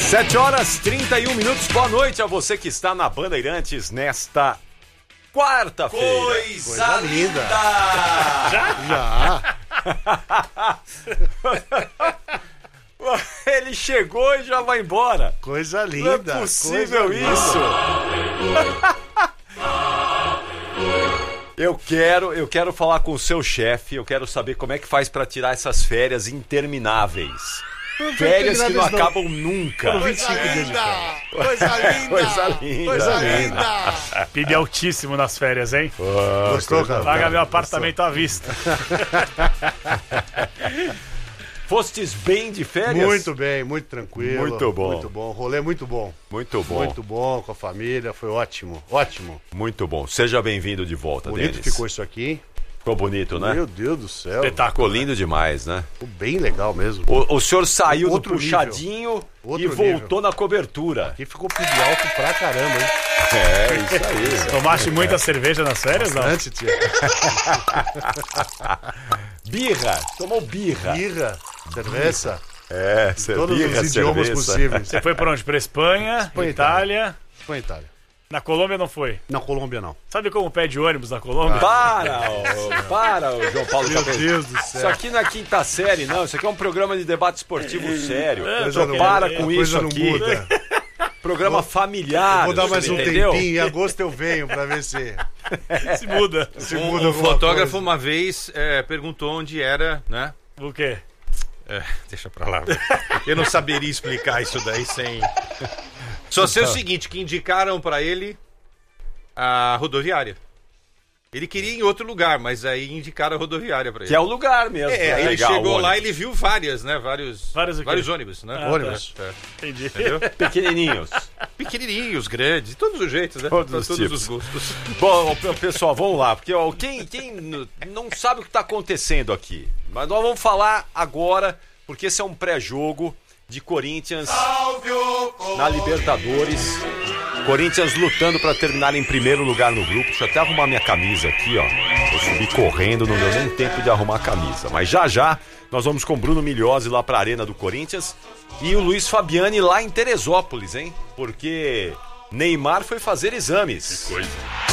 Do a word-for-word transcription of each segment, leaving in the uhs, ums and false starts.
sete horas e trinta e um minutos. Boa noite a você que está na Bandeirantes nesta quarta-feira. Coisa, Coisa linda! linda. Já? Já! Ele chegou e já vai embora. Coisa linda. Não é possível isso. Eu quero, eu quero falar com o seu chefe. Eu quero saber como é que faz para tirar essas férias intermináveis. Não férias que não, não acabam nunca. Coisa linda. Coisa linda. Coisa linda. Coisa linda. P I B altíssimo nas férias, hein? Oh, Gostou, cara? Paga meu apartamento à vista. Fostes bem de férias? Muito bem, muito tranquilo. Muito bom. Muito bom. Rolê muito bom. Muito bom. Muito bom com a família, foi ótimo. Ótimo. Muito bom. Seja bem-vindo de volta, Bonito Denis. ficou isso aqui. Ficou bonito, né? Meu Deus do céu. Ficou lindo demais, né? Ficou bem legal mesmo. O, o senhor saiu Outro do puxadinho e voltou nível. na cobertura. Aqui ficou P I B alto pra caramba, hein? É, isso aí. Tomaste muita cerveja nas férias, não? Antes, tia. Birra. Tomou birra. Birra. Cerveja. É, todos birra, os idiomas cerveja. possíveis. Você foi pra onde? Pra Espanha, Espanha, Itália. Espanha, Itália. Na Colômbia não foi? Na Colômbia, não. Sabe como pede ônibus na Colômbia? Para, ô, para, ô, João Paulo Meu Cabeça. Deus do céu. Isso aqui não é quinta série, não. Isso aqui é um programa de debate esportivo sério. É, Então não- para é, com a isso coisa não aqui. muda. Programa familiar. Vou dar mais você um entendeu? tempinho. Em agosto eu venho pra ver se, Se muda. se Um, muda um alguma fotógrafo coisa. uma vez é, perguntou onde era, né? O quê? É, deixa pra lá. Eu não saberia explicar isso daí sem... Só sei o seguinte, que indicaram pra ele a rodoviária. Ele queria ir em outro lugar, mas aí indicaram a rodoviária pra ele. Que é o lugar mesmo. É, pra aí ele pegar o chegou lá e ônibus. ele viu várias, né? Vários, Vários o quê? vários ônibus, né? Ah, Ônibus. É, é. Entendi. Entendeu? Pequenininhos. Pequenininhos, grandes, de todos os jeitos, né? Todos Pra os todos tipos. os gostos. Bom, ó, pessoal, vamos lá, porque ó, quem, quem n- não sabe o que está acontecendo aqui, mas nós vamos falar agora, porque esse é um pré-jogo de Corinthians na Libertadores. Corinthians lutando para terminar em primeiro lugar no grupo. Deixa eu até arrumar minha camisa aqui, ó. Eu subi correndo, não deu nem tempo de arrumar a camisa. Mas já já nós vamos com Bruno Migliozzi lá para a Arena do Corinthians e o Luiz Fabiani lá em Teresópolis, hein? Porque Neymar foi fazer exames. Coisa.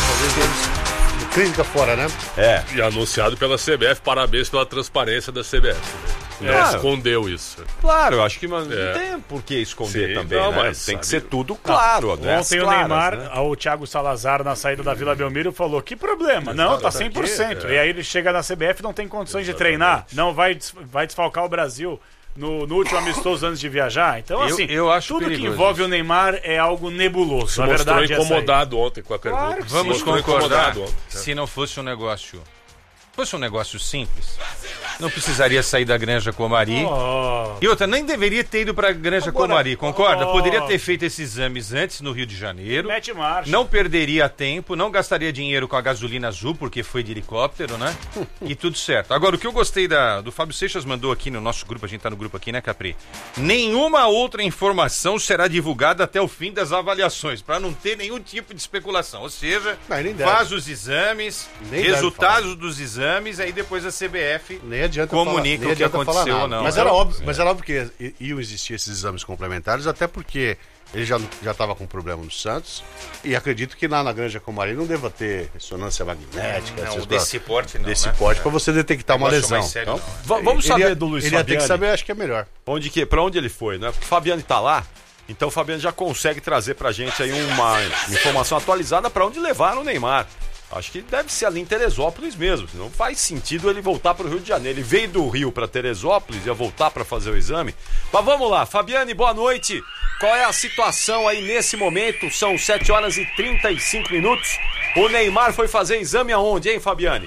Clínica fora, né? É. E anunciado pela C B F, parabéns pela transparência da C B F. Né? Não Claro. escondeu isso. Claro, eu acho que mas, É. não tem por que esconder Sim, também, não, né? mas Tem que sabe- ser tudo claro, né? Ontem o Claras, Neymar, né? o Thiago Salazar, na saída da Vila Belmiro, falou: que problema? Não, tá cem por cento. E aí ele chega na C B F e não tem condições de treinar. Não vai, des- vai desfalcar o Brasil no, no último amistoso antes de viajar. Então, Eu- assim, eu acho tudo que perigoso envolve isso. o Neymar é algo nebuloso. Se Na mostrou verdade, essa aí. incomodado ontem com a pergunta. Claro que Se Vamos mostrou concordar, incomodado ontem. se não fosse um negócio... Fosse um negócio simples, não precisaria sair da Granja Comari. Oh, E outra, nem deveria ter ido pra Granja Agora- Comari, concorda? Oh. Poderia ter feito esses exames antes no Rio de Janeiro. mete marcha. Não perderia tempo, não gastaria dinheiro com a gasolina azul, porque foi de helicóptero, né? E tudo certo. Agora, o que eu gostei da, do Fábio Seixas mandou aqui no nosso grupo, a gente tá no grupo aqui, né, Capri? Nenhuma outra informação será divulgada até o fim das avaliações, para não ter nenhum tipo de especulação. Ou seja, Mas nem deve. faz os exames, Nem deve resultados dos exames, aí depois a C B F Nem adianta comunica falar, nem o que adianta falar aconteceu nada. ou não. Mas É. era óbvio, mas era óbvio que i- iam existir esses exames complementares, até porque ele já já estava com problema no Santos e acredito que lá na Granja Comari não deva ter ressonância magnética, essas Não, coisas. desse porte não, desse né? porte para você detectar uma Negócio lesão. mais sério, Então, não. Va- vamos ele saber ia- do Luiz Ele ia ter Fabiani. que saber, acho que é melhor. Onde que, pra onde ele foi, né? Porque o Fabiani tá lá, então o Fabiani já consegue trazer pra gente aí uma informação atualizada pra onde levaram o Neymar. Acho que deve ser ali em Teresópolis mesmo, não faz sentido ele voltar pro Rio de Janeiro. Ele veio do Rio pra Teresópolis, ia voltar pra fazer o exame. Mas vamos lá, Fabiani, boa noite. Qual é a situação aí nesse momento? São sete horas e trinta e cinco minutos. O Neymar foi fazer exame aonde, hein, Fabiani?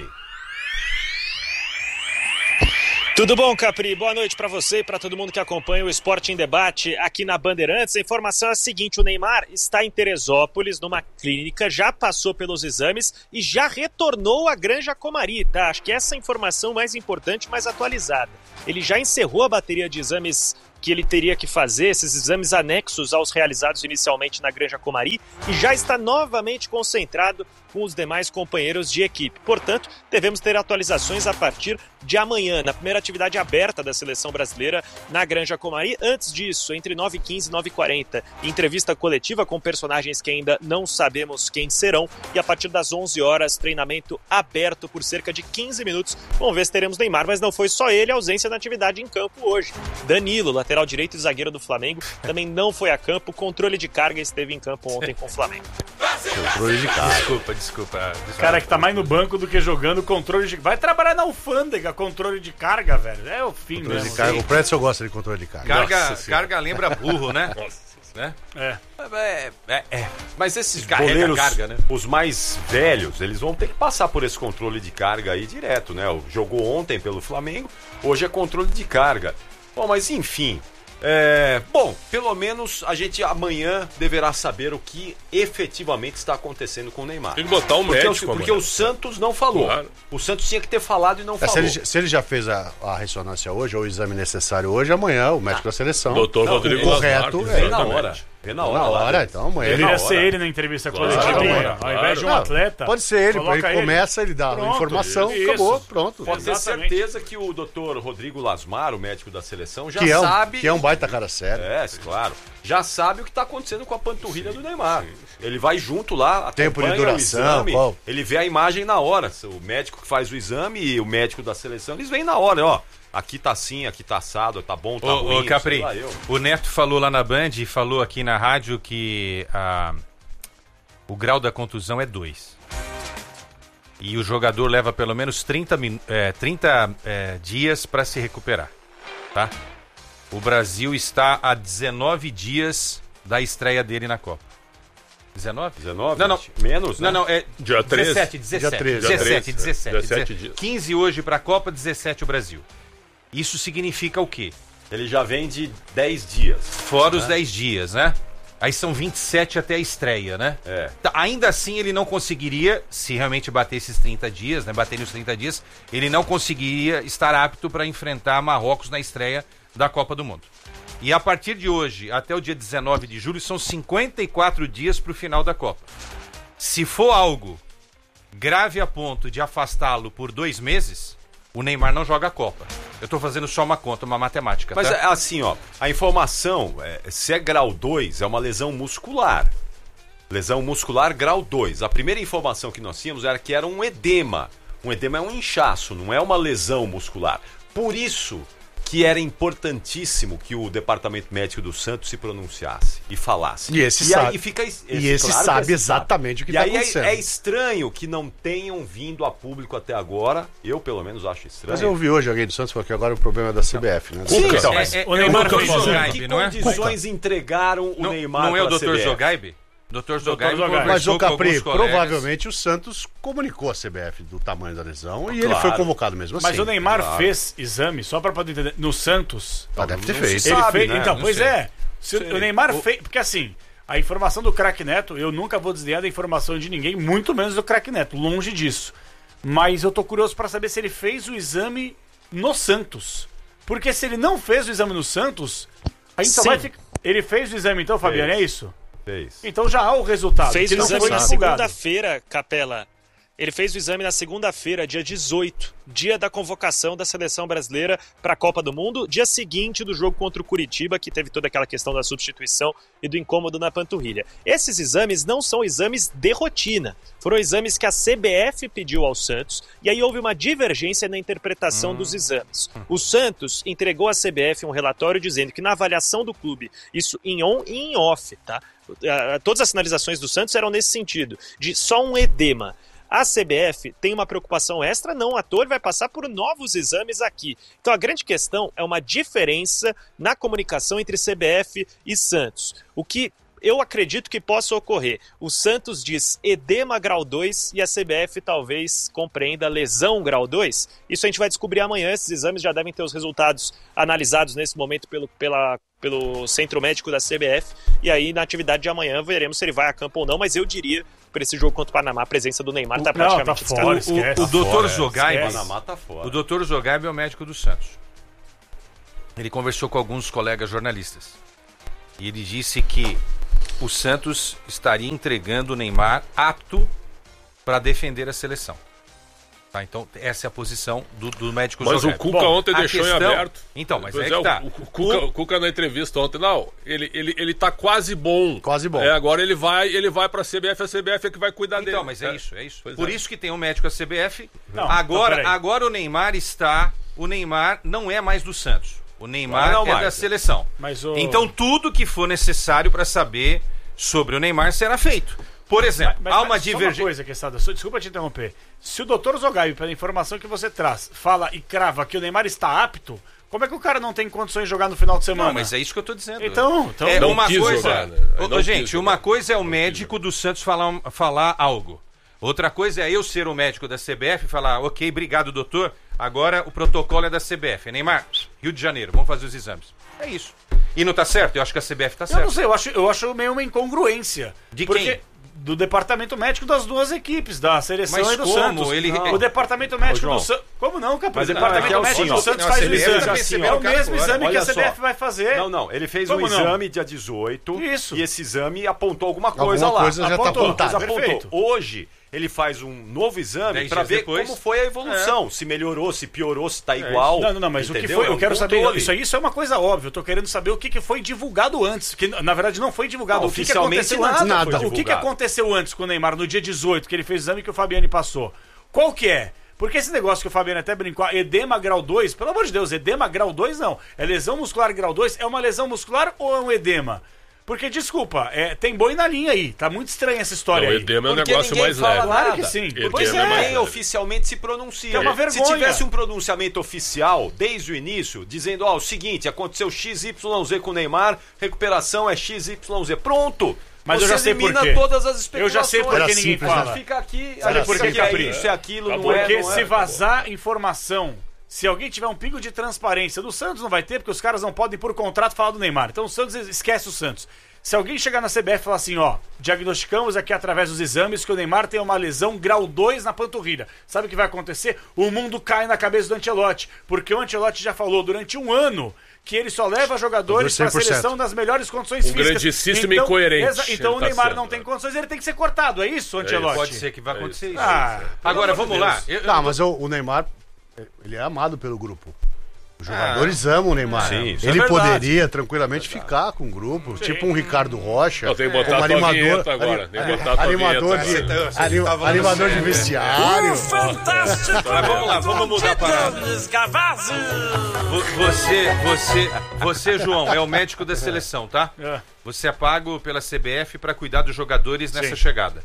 Tudo bom, Capri? Boa noite para você e para todo mundo que acompanha o Esporte em Debate aqui na Bandeirantes. A informação é a seguinte: o Neymar está em Teresópolis, numa clínica, já passou pelos exames e já retornou à Granja Comari, tá? Acho que essa é a informação mais importante, mais atualizada. Ele já encerrou a bateria de exames que ele teria que fazer, esses exames anexos aos realizados inicialmente na Granja Comari, e já está novamente concentrado com os demais companheiros de equipe. Portanto, devemos ter atualizações a partir de amanhã, na primeira atividade aberta da seleção brasileira na Granja Comari. Antes disso, entre nove e quinze e nove e quarenta, entrevista coletiva com personagens que ainda não sabemos quem serão. E a partir das onze horas, treinamento aberto por cerca de quinze minutos. Vamos ver se teremos Neymar, mas não foi só ele a ausência da atividade em campo hoje. Danilo, lateral direito e zagueiro do Flamengo, também não foi a campo. Controle de carga esteve em campo ontem com o Flamengo. Controle de carga. Desculpa, desculpa. desculpa. Cara que tá mais no banco do que jogando controle de... Vai trabalhar na alfândega, controle de carga, velho. É o fim Controle mesmo. de carga. O Prédio gosta de controle de carga. Carga, carga lembra burro, né? né? É. É, é, é. Mas esses Carrega goleiros, carga, né? os mais velhos, eles vão ter que passar por esse controle de carga aí direto, né? Jogou ontem pelo Flamengo, hoje é controle de carga. Bom, mas enfim... É, bom, pelo menos a gente amanhã deverá saber o que efetivamente está acontecendo com o Neymar. Tem que botar um porque médico, o, Porque o Santos não falou. Claro. O Santos tinha que ter falado e não É, falou. se, ele, se ele já fez a, a ressonância hoje, ou o exame necessário hoje, amanhã o médico da seleção. Doutor Não, Rodrigo o Lazar, correto, exatamente. Vem na hora. Vem na hora. Na lá, hora, né? então amanhã. Deveria na ser hora. ele na entrevista Claro, coletiva claro, amanhã. Ao claro. invés de um Não, atleta. Pode ser ele, coloca ele começa, ele dá a Pronto, informação, isso. acabou, pronto. Pode ter Exatamente. certeza que o doutor Rodrigo Lasmar, o médico da seleção, já Que é, um, sabe... que é um baita cara sério. É, claro. Já sabe o que está acontecendo com a panturrilha do Neymar. Ele vai junto lá, Tempo de acompanha o duração, exame, qual? ele vê a imagem na hora. O médico que faz o exame e o médico da seleção, eles vêm na hora, ó. Aqui tá assim, aqui tá assado, tá bom, tá Ô, ruim. ô Capri, sei lá eu. o Neto falou lá na Band e falou aqui na rádio que a, o grau da contusão é dois. E o jogador leva pelo menos trinta, é, trinta é, dias para se recuperar, tá? O Brasil está a dezenove dias da estreia dele na Copa. dezenove? dezenove? Não, não. Menos, né? Não, não, é Dia treze. dezessete, dezessete, Dia treze. dezessete, Dia dezessete, treze, dezessete dezessete. dias. quinze hoje para a Copa, dezessete o Brasil. Isso significa o quê? Ele já vem de dez dias. Fora os dez dias, né? Aí são vinte e sete até a estreia, né? É. Tá, ainda assim, ele não conseguiria, se realmente bater esses trinta dias, né? Bater nos trinta dias, ele não conseguiria estar apto para enfrentar Marrocos na estreia da Copa do Mundo. E a partir de hoje, até o dia dezenove de julho, são cinquenta e quatro dias para o final da Copa. Se for algo grave a ponto de afastá-lo por dois meses, o Neymar não joga a Copa. Eu tô fazendo só uma conta, uma matemática, Mas tá? é assim, ó, a informação, é, se é grau dois, é uma lesão muscular. Lesão muscular grau dois. A primeira informação que nós tínhamos era que era um edema. Um edema é um inchaço, não é uma lesão muscular. Por isso que era importantíssimo que o departamento médico do Santos se pronunciasse e falasse. E esse e sabe. Aí fica, esse, E esse claro que sabe esse exatamente o que e tá aí é- acontecendo. É, estranho que não tenham vindo a público até agora. Eu, pelo menos, acho estranho. Mas eu ouvi hoje alguém do Santos falou que agora o problema é da C B F, né? Sim, Cuca. então, É- mas é- o é Neymar doutor fez isso. Zogaibe, que não é? condições entregaram o Não, Neymar não é o pra doutor C B F? Zogaibe? doutor Zogaibe Zogaibe. Mas conversou o com Capri, alguns colegas. provavelmente o Santos comunicou a C B F do tamanho da lesão e ele Claro. foi convocado mesmo assim. Mas o Neymar claro. fez exame, só pra poder entender, no Santos. Ah, deve ter Não feito. se Ele sabe, fez. né? Então, Não pois sei. é. Se Sei. o Neymar O- fez. Porque assim, a informação do craque Neto, eu nunca vou desdenhar da informação de ninguém, muito menos do craque Neto, longe disso. Mas eu tô curioso pra saber se ele fez o exame no Santos. Porque se ele não fez o exame no Santos, a gente só Sim. vai ficar. Ele fez o exame então, Fabiano, é isso? Fez. Então já há o resultado. Fez que o não exame foi na divulgado. segunda-feira, Capela. Ele fez o exame na segunda-feira, dia dezoito, dia da convocação da seleção brasileira para a Copa do Mundo, dia seguinte do jogo contra o Curitiba, que teve toda aquela questão da substituição e do incômodo na panturrilha. Esses exames não são exames de rotina, foram exames que a C B F pediu ao Santos, e aí houve uma divergência na interpretação dos exames. O Santos entregou à C B F um relatório dizendo que na avaliação do clube, isso em on e em off, tá? Todas as sinalizações do Santos eram nesse sentido, de só um edema. A C B F tem uma preocupação extra, não à toa, ele vai passar por novos exames aqui. Então a grande questão é uma diferença na comunicação entre C B F e Santos. O que eu acredito que possa ocorrer. O Santos diz edema grau dois e a C B F talvez compreenda lesão grau dois. Isso a gente vai descobrir amanhã, esses exames já devem ter os resultados analisados nesse momento pelo, pela, pelo centro médico da C B F. E aí na atividade de amanhã veremos se ele vai a campo ou não, mas eu diria para esse jogo contra o Panamá, a presença do Neymar está Não, tá praticamente fora, descartada. esquece. O, o doutor fora, Zogaibe, esquece. Panamá tá fora. o doutor Zogaibe é o médico do Santos. Ele conversou com alguns colegas jornalistas. E ele disse que o Santos estaria entregando o Neymar apto para defender a seleção. Tá, então, essa é a posição do, do médico Mas Zoghebi. o Cuca Bom, ontem deixou questão... em aberto. Então, mas Pois é que tá. O, o, Cuca, o Cuca na entrevista ontem, não, ele, ele, ele tá quase bom. Quase bom. É, agora ele vai, ele vai pra C B F, a C B F é que vai cuidar dele. Então, mas é, é isso, é isso. Pois Por é. isso que tem um médico da C B F. Não, agora, então, agora o Neymar está... O Neymar não é mais do Santos. O Neymar Não, não é mais. da seleção. Mas o- Então, tudo que for necessário para saber sobre o Neymar será feito. Por exemplo, Mas, há mas uma só divergência... coisa, Quesada, só- desculpa te interromper. Se o doutor Zoghebi, pela informação que você traz, fala e crava que o Neymar está apto, como é que o cara não tem condições de jogar no final de semana? Não, mas é isso que eu tô dizendo. Então, então é não uma quis coisa. jogar, né? Ô, Não ô, quis gente, jogar. uma coisa é o Não médico do Santos falar, falar algo. Outra coisa é eu ser o médico da C B F e falar, ok, obrigado, doutor. Agora o protocolo é da C B F. Neymar, Rio de Janeiro, vamos fazer os exames. É isso. E não tá certo? Eu acho que a C B F tá Eu certa. não sei, eu acho, eu acho meio uma incongruência. De porque quem? Do departamento médico das duas equipes, da seleção Mas e do como? Santos. Ele- Não. O departamento médico João. do Santos. Como não, Capri? Mas O é departamento que é médico assim, do ó. Santos Não, a faz o C B F exame. tá É percebendo o o cara mesmo agora. exame que Olha a C B F só. vai fazer. Não, não, ele fez Como um não? exame dia dezoito Isso. e esse exame apontou alguma coisa Alguma lá. coisa já tá apontou, apontada. apontou. Perfeito. Hoje ele faz um novo exame Dez para dias ver depois. como foi a evolução, se melhorou, se piorou, se tá igual. Não, não, não, mas o que entendeu? foi, É eu um quero saber, controle. isso aí isso é uma coisa óbvia, eu tô querendo saber o que, que foi divulgado antes, que na verdade não foi divulgado, Não, o que, que oficialmente aconteceu nada antes, foi o que, que divulgado. aconteceu antes com o Neymar no dia dezoito, que ele fez o exame que o Fabiani passou, qual que é? Porque esse negócio que o Fabiano até brincou, edema grau dois, pelo amor de Deus, edema grau dois não, é lesão muscular grau dois, é uma lesão muscular ou é um edema? Porque, desculpa, é, tem boi na linha aí, tá muito estranha essa história Não, o aí. edema é um Porque negócio ninguém mais fala leve. Claro nada. que sim. Edema Pois é mais é. Ninguém leve. oficialmente se pronuncia. Que é uma Se vergonha. tivesse um pronunciamento oficial desde o início, dizendo, ó, o seguinte, aconteceu X Y Z com o Neymar, recuperação é X Y Z. Pronto! Mas Você eu já sei por elimina quê. todas as Eu especulações. já sei por Era que ninguém simples, fala. Fica aqui, Sabe olha, por isso quê, aqui é Capri? isso, é aquilo, não Acabou. é, Porque não é. se vazar informação, se alguém tiver um pingo de transparência, do Santos não vai ter, porque os caras não podem, por contrato, falar do Neymar. Então o Santos esquece o Santos. Se alguém chegar na C B F e falar assim, ó, diagnosticamos aqui através dos exames que o Neymar tem uma lesão grau dois na panturrilha. Sabe o que vai acontecer? O mundo cai na cabeça do Ancelotti, porque o Ancelotti já falou durante um ano que ele só leva jogadores para a cem por cento. seleção nas melhores condições Um físicas. grandíssimo incoerente. exa- Então Ele o tá Neymar certo, não tem né? condições, ele tem que ser cortado, é isso, Ancelotti? Pode ser que vai acontecer isso. Ah, Agora, pelo amor vamos de lá. Deus. Eu- Não, mas o, o Neymar, ele é amado pelo grupo. Os jogadores amam o Neymar. Sim, isso é Ele verdade. poderia tranquilamente ficar com o grupo, tipo um Ricardo Rocha, Não, tem que botar como a tua animador, vinheta agora, tem que botar a tua animador vinheta. de, Você tá- anim- você tava falando animador de sério. vestiário. Fantástico! Mas vamos lá, vamos mudar a parada. Gavazzi! Vo- Você, você, você, João, é o médico da seleção, tá? É. Você é pago pela C B F para cuidar dos jogadores nessa Sim. chegada.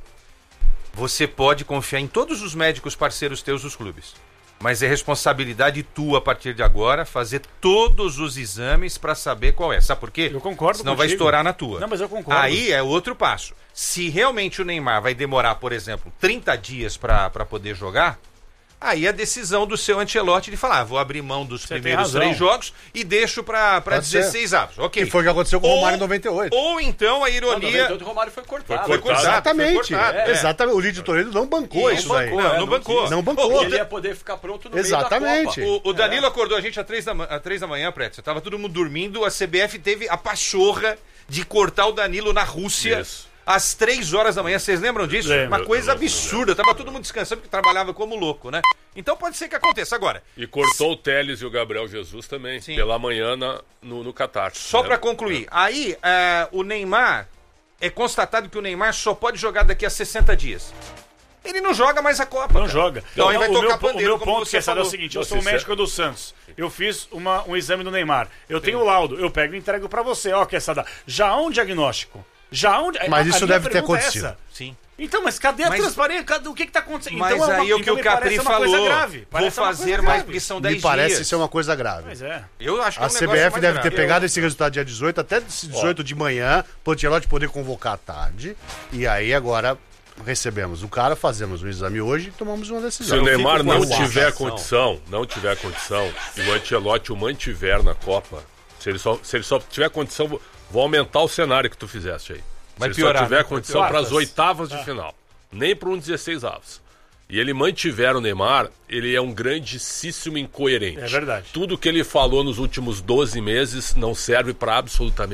Você pode confiar em todos os médicos parceiros teus dos clubes. Mas é responsabilidade tua a partir de agora fazer todos os exames para saber qual é. Sabe por quê? Eu concordo Senão vai contigo. estourar na tua. Não, mas eu concordo. Aí é outro passo. Se realmente o Neymar vai demorar, por exemplo, trinta dias para poder jogar, aí a decisão do seu Ancelotti de falar, ah, vou abrir mão dos Você tem primeiros razão. três jogos e deixo para Pode dezesseis avos. Ok. Que foi o que aconteceu com o Ou- Romário em noventa e oito. Ou então a Não, ironia... noventa e oito, o Romário foi cortado. Foi cortado. Exatamente. foi cortado, é. Exatamente. O Lídio Toledo não bancou Não isso daí. bancou, Não, é, não não bancou. quis. Não bancou. Ele ia poder ficar pronto no Exatamente. meio da Copa. O, o Danilo acordou a gente às três da, ma- às três da manhã, Preto. Você tava todo mundo dormindo, a C B F teve a pachorra de cortar o Danilo na Rússia Isso. às três horas da manhã. Vocês lembram disso? Lembro. Uma coisa absurda. Tava todo mundo descansando porque trabalhava como louco, né? Então pode ser que aconteça. Agora, E cortou o Telles e o Gabriel Jesus também, Sim. pela manhã na- no, no Catar. só né? pra concluir. Aí, é, o Neymar, é constatado que o Neymar só pode jogar daqui a sessenta dias. Ele não joga mais a Copa. Não cara. joga. Então aí Não, vai o tocar meu, po- o pandeiro, meu como ponto você que é, sabe, é o falou. seguinte, eu Não, sou o sincero. médico do Santos. Eu fiz uma, um exame do Neymar. Eu tenho o laudo. Eu pego e entrego pra você. Ó, Quesada, já há um diagnóstico. Já há um... Mas a- isso a minha deve ter pergunta é acontecido. essa. Sim. Então, mas cadê a Mas- transparência? Cadê- O que que tá acontecendo? Mas então, é uma- aí o que então o me Capri parece uma coisa falou, grave. vou Parece uma fazer coisa mais grave. porque são dez Me parece dias. ser uma coisa grave. Mas é. Eu acho que é A um C B negócio F mais deve grave. ter pegado esse resultado dia dezoito, até dezoito de manhã, para o Ancelotti poder convocar à tarde. E aí agora recebemos o cara, fazemos um exame hoje e tomamos uma Se decisão. o Neymar fico com não essa tiver sensação. condição, não tiver condição, e o Ancelotti o mantiver na Copa, se ele só, se ele só tiver condição, vou- vou aumentar o cenário que tu fizeste aí. Vai se ele piorar, só tiver né? condição Vai para as piorar. oitavas de final, nem para um dezesseis avos. E ele mantiver o Neymar, ele é um grandíssimo incoerente. É verdade. Tudo que ele falou nos últimos doze meses não serve para absolutamente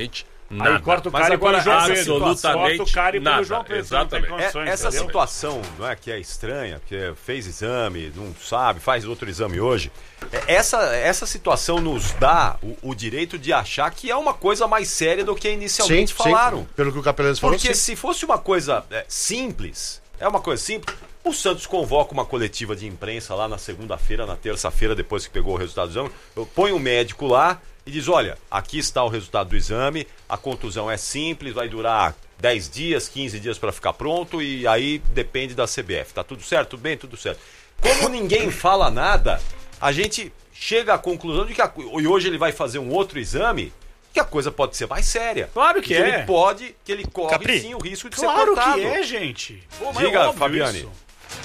Nada. Aí corta o Mas cara agora pelo João Pedro. absolutamente Corta o cara e pelo nada. João Pedro. Exatamente. Não tem condições, É, essa entendeu? situação, não é, que é estranha, que fez exame, não sabe, faz outro exame hoje. É, Essa, essa situação nos dá o, o direito de achar que é uma coisa mais séria do que inicialmente falaram. Sim, pelo que o Capelães falou, Porque sim. se fosse uma coisa é, simples, é uma coisa simples, o Santos convoca uma coletiva de imprensa lá na segunda-feira, na terça-feira, depois que pegou o resultado do exame, põe um médico lá e diz, olha, aqui está o resultado do exame, a contusão é simples, vai durar dez dias, quinze dias para ficar pronto e aí depende da C B F. Tá tudo certo? Tudo bem? Tudo certo. Como ninguém fala nada, a gente chega à conclusão de que a, e hoje ele vai fazer um outro exame, que a coisa pode ser mais séria. Claro que é. Ele pode, que ele corre Capri, sim o risco de Claro ser cortado. que é, gente. Pô, mas Diga, é óbvio Fabiane. isso.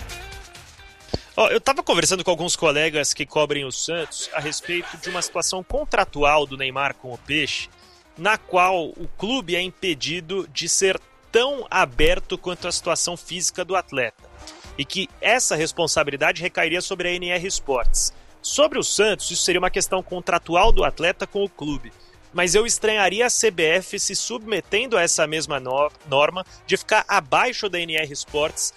Ó, eu estava conversando com alguns colegas que cobrem o Santos a respeito de uma situação contratual do Neymar com o Peixe, na qual o clube é impedido de ser tão aberto quanto a situação física do atleta, e que essa responsabilidade recairia sobre a N R Sports. Sobre o Santos, isso seria uma questão contratual do atleta com o clube, mas eu estranharia a C B F se submetendo a essa mesma no- norma de ficar abaixo da N R Sports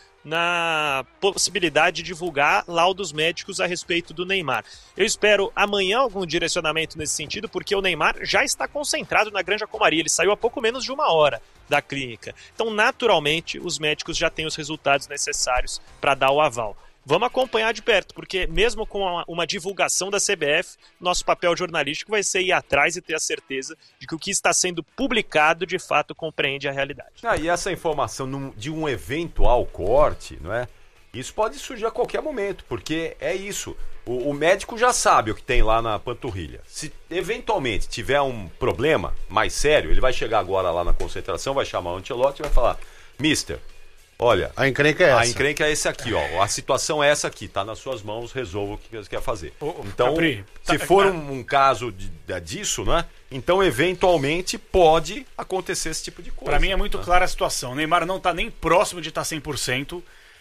na possibilidade de divulgar laudos médicos a respeito do Neymar. Eu espero amanhã algum direcionamento nesse sentido, porque o Neymar já está concentrado na Granja Comari, ele saiu há pouco menos de uma hora da clínica. Então, naturalmente, os médicos já têm os resultados necessários para dar o aval. Vamos acompanhar de perto, porque mesmo com uma, uma divulgação da C B F, nosso papel jornalístico vai ser ir atrás e ter a certeza de que o que está sendo publicado de fato compreende a realidade. Ah, e essa informação num- de um eventual corte, não é? Isso pode surgir a qualquer momento, porque é isso. O, o médico já sabe o que tem lá na panturrilha. Se eventualmente tiver um problema mais sério, ele vai chegar agora lá na concentração, vai chamar o Ancelotti e vai falar: Mister, olha, A encrenca é essa. a encrenca é esse aqui, ó. A situação é essa aqui, tá nas suas mãos, resolva o que você quer fazer. Ô, ô, Então, Capri, se tá- for um, um caso de- de- disso, né? Então, eventualmente, pode acontecer esse tipo de coisa. Pra mim é muito clara a situação. O Neymar não tá nem próximo de estar cem por cento.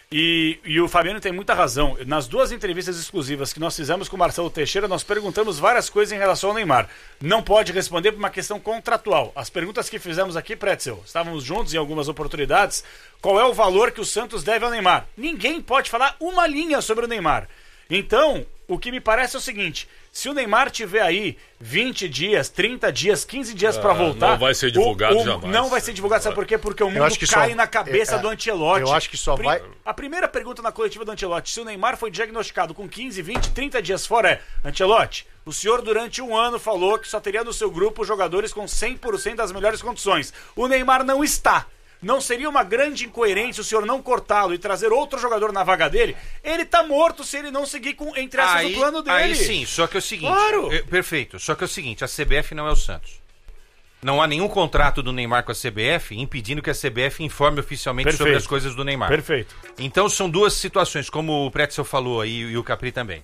E, e o Fabiano tem muita razão. Nas duas entrevistas exclusivas que nós fizemos com o Marcelo Teixeira, nós perguntamos várias coisas em relação ao Neymar. Não pode responder por uma questão contratual. As perguntas que fizemos aqui, Pretzel, estávamos juntos em algumas oportunidades. Qual é o valor que o Santos deve ao Neymar? Ninguém pode falar uma linha sobre o Neymar. Então, o que me parece é o seguinte: se o Neymar tiver aí vinte dias, trinta dias, quinze dias pra Ah, voltar... não vai ser divulgado o- o- jamais. Não vai ser divulgado, sabe por quê? Porque o mundo acho que cai só- na cabeça é, do Ancelotti. eu acho que só Pri- vai- A primeira pergunta na coletiva do Ancelotti, se o Neymar foi diagnosticado com quinze, vinte, trinta dias fora, é: Ancelotti, o senhor durante um ano falou que só teria no seu grupo jogadores com cem por cento das melhores condições. O Neymar não está. Não seria uma grande incoerência o senhor não cortá-lo e trazer outro jogador na vaga dele? Ele tá morto se ele não seguir com, entre aspas, Aí, o plano dele. aí sim, só que é o seguinte. Claro. é, perfeito. Só que é o seguinte, a C B F não é o Santos. Não há nenhum contrato do Neymar com a C B F impedindo que a C B F informe oficialmente Perfeito. sobre as coisas do Neymar. Perfeito. Então são duas situações, como o Pretzel falou aí e o Capri também.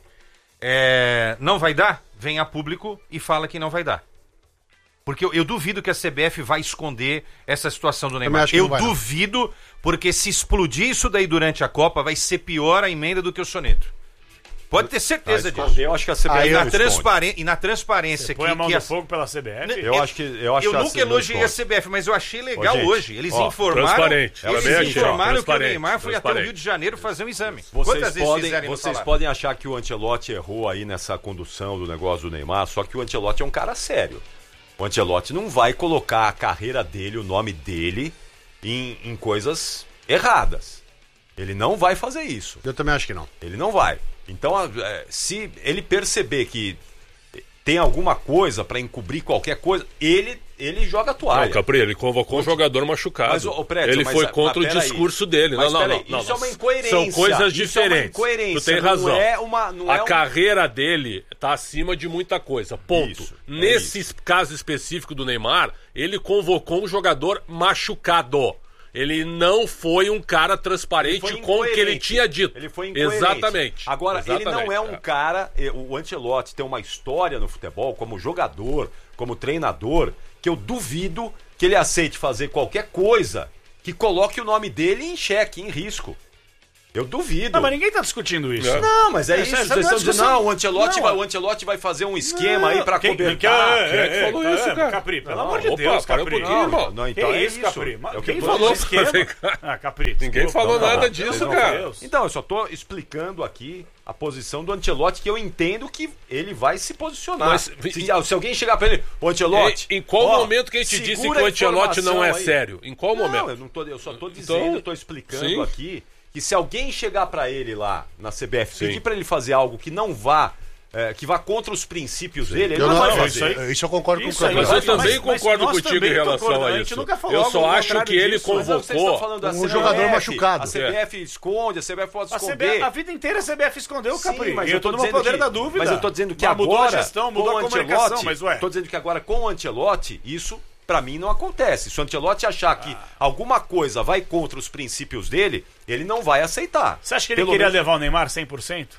É, não vai dar? Vem a público e fala que não vai dar. Porque eu, eu duvido que a C B F vai esconder essa situação do Neymar. acho que Eu não vai, não. duvido, porque se explodir isso daí durante a Copa, vai ser pior a emenda do que o soneto. Pode ter certeza Ah, disso. esconder, eu acho que a C B F Aí E não na, esconde. transparen- e na transparência Põe a mão que no a- fogo pela C B F. Eu acho que- eu acho que a nunca C B F elogiei a esconde. C B F, mas eu achei legal Ô, gente, hoje. Eles ó, informaram, transparente. eles Também achei, ó, informaram que o transparente, Neymar foi até o transparente. Rio de Janeiro fazer um exame. Vocês, Quantas vezes podem, fizerem no vocês salário? podem achar que o Ancelotti errou aí nessa condução do negócio do Neymar, só que o Ancelotti é um cara sério. O Ancelotti não vai colocar a carreira dele, o nome dele, em, em coisas erradas. Ele não vai fazer isso. Eu também acho que não. Ele não vai. Então, a- é, se ele perceber que tem alguma coisa pra encobrir qualquer coisa, ele, ele joga a toalha. Não, Capri, ele convocou um jogador machucado. Mas, ô, ô, Prédio, ele mas, foi mas contra o peraí. discurso dele. Mas não, não, peraí, não, isso não. é uma incoerência. São coisas Isso é uma diferentes. incoerência, Tu tem não razão. é uma- não a é um- carreira dele tá acima de muita coisa. Ponto. Isso, é Nesse isso. caso específico do Neymar, ele convocou um jogador machucado. Ele não foi um cara transparente Ele foi com o que ele incoerente. tinha dito. Ele foi incoerente. Exatamente. Agora, ele não Exatamente, é um cara... eh, O Ancelotti tem uma história no futebol, como jogador, como treinador, que eu duvido que ele aceite fazer qualquer coisa que coloque o nome dele em xeque, em risco. Eu duvido. Não, mas ninguém tá discutindo isso. Não, mas é, É, isso. essa Vocês não é estão dizendo, discussão. não, o Ancelotti, Não. vai, o Ancelotti vai fazer um esquema aí pra Quem- cobertar. quem é- Quem é que falou isso, cara? Capri, pelo Não, amor de opa, Deus, para um Capri. pouquinho, irmão. Não, então que é isso, isso. Capri? Mas É o que quem eu tô falou dizendo. esquema? Ah, Capri. Ninguém desculpa. falou Não, nada não, disso, pelo cara. amor de Deus. Então, eu só tô explicando aqui a posição do Ancelotti, que eu entendo que ele vai se posicionar. Mas- se, se alguém chegar pra ele, ô Ancelotti... Em, em qual ó, momento que a gente disse que segura o a Ancelotti não é informação aí. sério? Em qual Não, momento? eu, não tô, eu só tô dizendo, Então, eu tô explicando sim. aqui que se alguém chegar pra ele lá na C B F, Sim. pedir pra ele fazer algo que não vá, é, que vá contra os princípios dele, ele Eu não, não, vai isso, fazer. aí- isso eu concordo Isso com o aí, Cabral. Mas eu Mas- também mas concordo nós contigo em também relação concordamos, a a gente isso. nunca falou Eu algo só acho contrário que ele disso, mas Mas vocês estão convocou. falando da um C B F, jogador machucado. A C B F esconde, a C B F pode A, C B esconder. F, a vida inteira a C B F escondeu, Sim, Capri. mas E eu eu tô tô no meu dizendo poder que- da dúvida. Mas eu tô dizendo que Mas mudou agora, a gestão, mudou com a o comunicação, Ancelotti, mas ué. tô dizendo que agora com o Ancelotti, isso pra mim não acontece. Se o Ancelotti achar que alguma coisa vai contra os princípios dele, ele não vai aceitar. Você acha que ele Pelo queria menos- levar o Neymar cem por cento?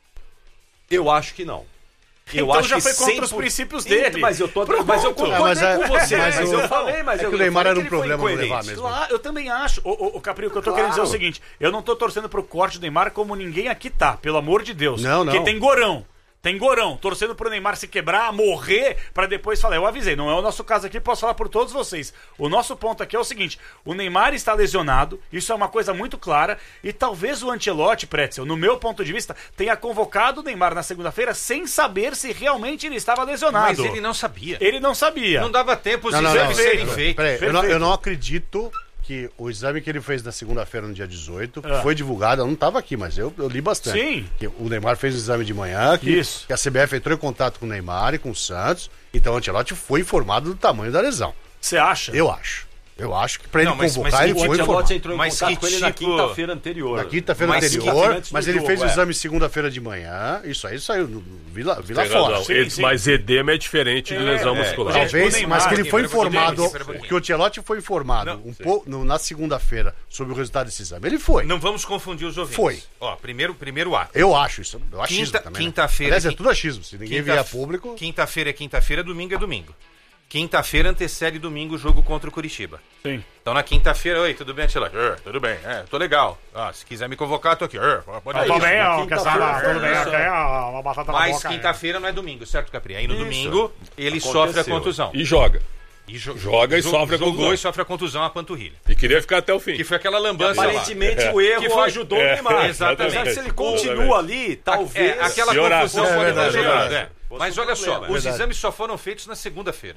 Eu acho que não. Eu Então acho já que foi contra cem os por- princípios Então, dele. Mas eu, tô, Pronto. mas eu É, concordei mas é- com você, mas mas, o- eu falei, mas é que eu, o Neymar eu falei era um que ele foi problema não levar incoerente. mesmo. Claro, eu também acho. O, o, Capri, o que eu tô querendo dizer é o seguinte: eu não tô torcendo pro corte do Neymar como ninguém aqui tá, pelo amor de Deus. Não, não. Porque tem gorão. Tem gorão, torcendo pro Neymar se quebrar, morrer, pra depois falar. Eu avisei, não é o nosso caso aqui, posso falar por todos vocês. O nosso ponto aqui é o seguinte: o Neymar está lesionado, isso é uma coisa muito clara, e talvez o Ancelotti, Pretzel, no meu ponto de vista, tenha convocado o Neymar na segunda-feira sem saber se realmente ele estava lesionado. Mas ele não sabia. Ele não sabia. Não dava tempo os Não, não, exames não. serem Perfeito. feitos. Peraí, eu não, Perfeito. eu não acredito que o exame que ele fez na segunda-feira, no dia dezoito, Ah. foi divulgado. Eu não estava aqui, mas eu, eu li bastante. Sim. Que o Neymar fez o exame de manhã, que, Isso. que a C B F entrou em contato com o Neymar e com o Santos. Então o Ancelotti foi informado do tamanho da lesão. Você acha? Eu acho. Eu acho que para ele Não, mas- convocar, mas ele O foi informado. Ancelotti entrou em Mas contato que com ele na tipo- quinta-feira anterior. Na quinta-feira Mas anterior, antes do mas ele jogo, fez o é. exame segunda-feira de manhã. Isso aí saiu no no Vila, Vila Tem Fora. razão. Sim, Ed- sim. Mas edema é diferente de lesão é. muscular. Gente, Talvez, o Neymar, mas que ele foi espera um pouquinho, informado, espera um pouquinho. que o Ancelotti foi informado Não, um pouco no- na segunda-feira sobre o resultado desse exame. Ele foi. Não vamos confundir os ouvintes. Foi. Ó, primeiro, primeiro ato. Eu acho isso. Eu achismo Quinta- também. né? quinta-feira Aliás, é que- tudo achismo. Se ninguém Quinta- vier a público. Quinta-feira é quinta-feira, domingo é domingo. Quinta-feira antecede domingo o jogo contra o Curitiba. Sim. Então na quinta-feira, oi, tudo bem, Ancelotti? "Er, tudo bem, é, tô legal. Ah, se quiser me convocar, tô aqui. Er, pode Eu ir." tô bem, na ó, quinta-feira, Caçada, tudo bem, isso. ok, ó, uma batata na Mas boca. quinta-feira não é domingo, certo, Capri? Aí no Isso. domingo ele Aconteceu. sofre a contusão. E joga. E jo- Joga e jo- sofre a jogou contusão. e sofre a contusão, a panturrilha. E queria ficar até o fim. Que foi aquela lambança lá. Aparentemente É. o erro Que foi- ajudou é, o Neymar. exatamente. Apesar que se ele continua ali, talvez... É, aquela Piorar. confusão É pode verdade, ter ajudado. verdade. é. Mas Fosse um olha só, problema. os Verdade. exames só foram feitos na segunda-feira.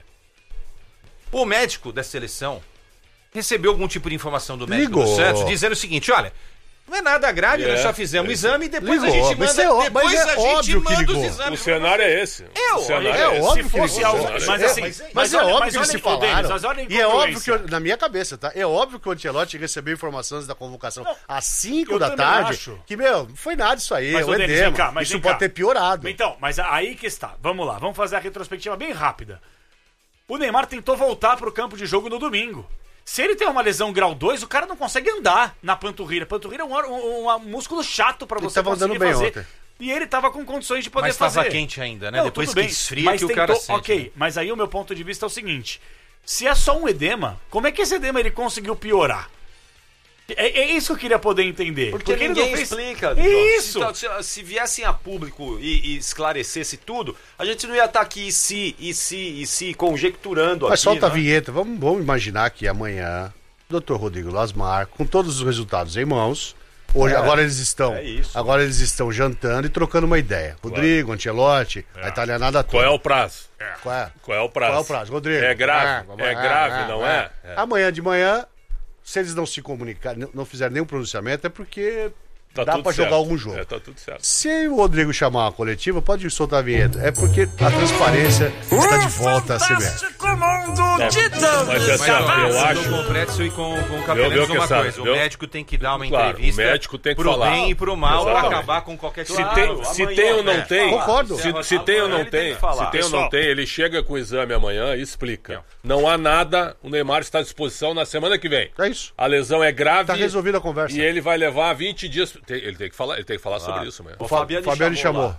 O médico da seleção recebeu algum tipo de informação do médico do Ligou. Santos dizendo o seguinte: olha, não é nada grave, É, nós só fizemos o é. exame e depois Ligou, a gente mas manda, é ó- depois mas é a gente óbvio que manda os ligou. exames. O cenário é esse. Eu, o cenário É é, esse. óbvio Se que fosse ligou. algo- É, mas é, assim, mas, mas mas é olha- óbvio mas que eles olha, se ô, Denis, falaram. mas olha a E é óbvio que, incongruência. eu- na minha cabeça, tá? É óbvio que o Ancelotti recebeu informações da convocação às cinco eu da também tarde. acho. Que, meu, não foi nada isso aí. Mas, é ô, o Denis, edema. vem cá, mas Isso vem pode cá. ter piorado. Então, mas aí que está. Vamos lá, vamos fazer a retrospectiva bem rápida. O Neymar tentou voltar pro campo de jogo no domingo. Se ele tem uma lesão grau dois, o cara não consegue andar na panturrilha. Panturrilha é um, um, um músculo chato pra Ele você tava conseguir andando bem fazer. ontem. E ele tava com condições de poder Mas fazer. tava quente ainda, né? Não, Depois tudo que bem, esfria mas que o tentou- cara sente. Ok, né? mas aí o meu ponto de vista é o seguinte. Se é só um edema, como é que esse edema ele conseguiu piorar? É, é isso que eu queria poder entender. Porque, ele ninguém não fez... explica. É Jorge. isso. Então, se, se viessem a público e, e esclarecesse tudo, a gente não ia estar aqui e se, e se, e se conjecturando Mas aqui. solta a né? vinheta. Vamos, vamos imaginar que amanhã, o doutor Rodrigo Lasmar, com todos os resultados em mãos, hoje, É, agora eles estão. é isso. Agora eles estão jantando e trocando uma ideia. Rodrigo, Ancelotti, a italianada toda. Qual é o prazo? Qual é? Qual é o prazo? Qual é o prazo, Rodrigo? É grave. Ah, É grave, não é? É. Amanhã de manhã, se eles não se comunicarem, não- não fizerem nenhum pronunciamento, é porque Tá dá tudo pra certo. jogar algum jogo. É, tá tudo certo. Se o Rodrigo chamar uma coletiva, pode soltar a vinheta. É porque a transparência está de volta à C B F. Fantástico mundo de Deus. Mas assim, Mas, ó, eu eu acho- com o Pretzel e com, com o Meu- Capelães meu uma que sabe, coisa. O meu- médico tem que dar uma Claro, entrevista o médico tem que pro falar. bem e pro mal pra Exatamente. acabar com qualquer Se tipo de tem, Claro, se amanhã, tem ou não é, tem, concordo. Se, se tem ou não Ele tem tem, que falar. se tem ou Pessoal. não tem, ele chega com o exame amanhã e explica. Não há nada, o Neymar está à disposição na semana que vem. É isso. A lesão é grave Tá resolvida a conversa. e ele vai levar vinte dias. Tem- ele tem que falar, ele tem que falar sobre isso amanhã. O Fa- Fabiano, Fabiano chamou. chamou. lá.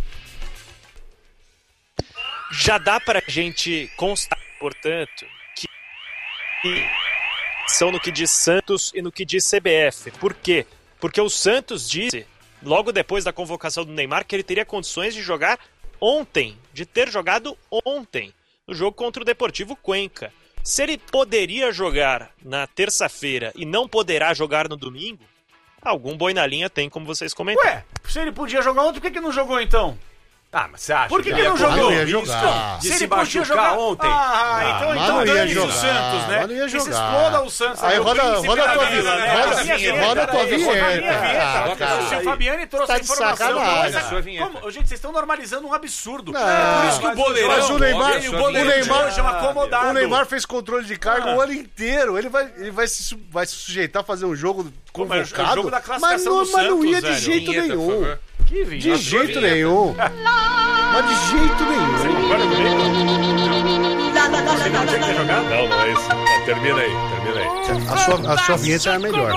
Já dá pra gente constar, portanto, que são no que diz Santos e no que diz C B F. Por quê? porque o Santos disse, logo depois da convocação do Neymar, que ele teria condições de jogar ontem, de ter jogado ontem, no jogo contra o Deportivo Cuenca. Se ele poderia jogar na terça-feira e não poderá jogar no domingo, algum boi na linha tem, como vocês comentaram. Ué, se ele podia jogar ontem, por que, que não jogou então? Ah, mas você acha Por que, que que ele não jogou? não ia jogar. De se se ele podia machucar jogar ontem? Ah, então, mas então não ia dane-se o jogar, Santos, né? mas não ia Que se jogar. exploda o Santos. Aí o roda- príncipe roda da a tua vila, vinheta, né? roda- A minha vinheta, roda a tua peraí, roda a minha vinheta. vinheta. Ah, cara. Se o Fabiani trouxe Tá a de informação... sacanagem. coisa- Sua vinheta. Como- Gente, vocês estão normalizando um absurdo. Não, É por isso que o mas- boleirão... mas o Neymar- o o boleirão Neymar- hoje é um acomodado. O Neymar fez controle de carga Ah. o ano inteiro. Ele vai, ele vai, se, su- vai se sujeitar a fazer um jogo Pô, mas é o convocado. jogo da mas classificação não, do mas não Santos, ia de velho. jeito Vinheta, por nenhum. favor. Que vinheta. De jeito nenhum. Mas de jeito nenhum. Agora comigo? Você não tinha que ter jogado? Não, não é isso. Tá, termina aí, termina aí. A sua, a sua vinheta é a melhor.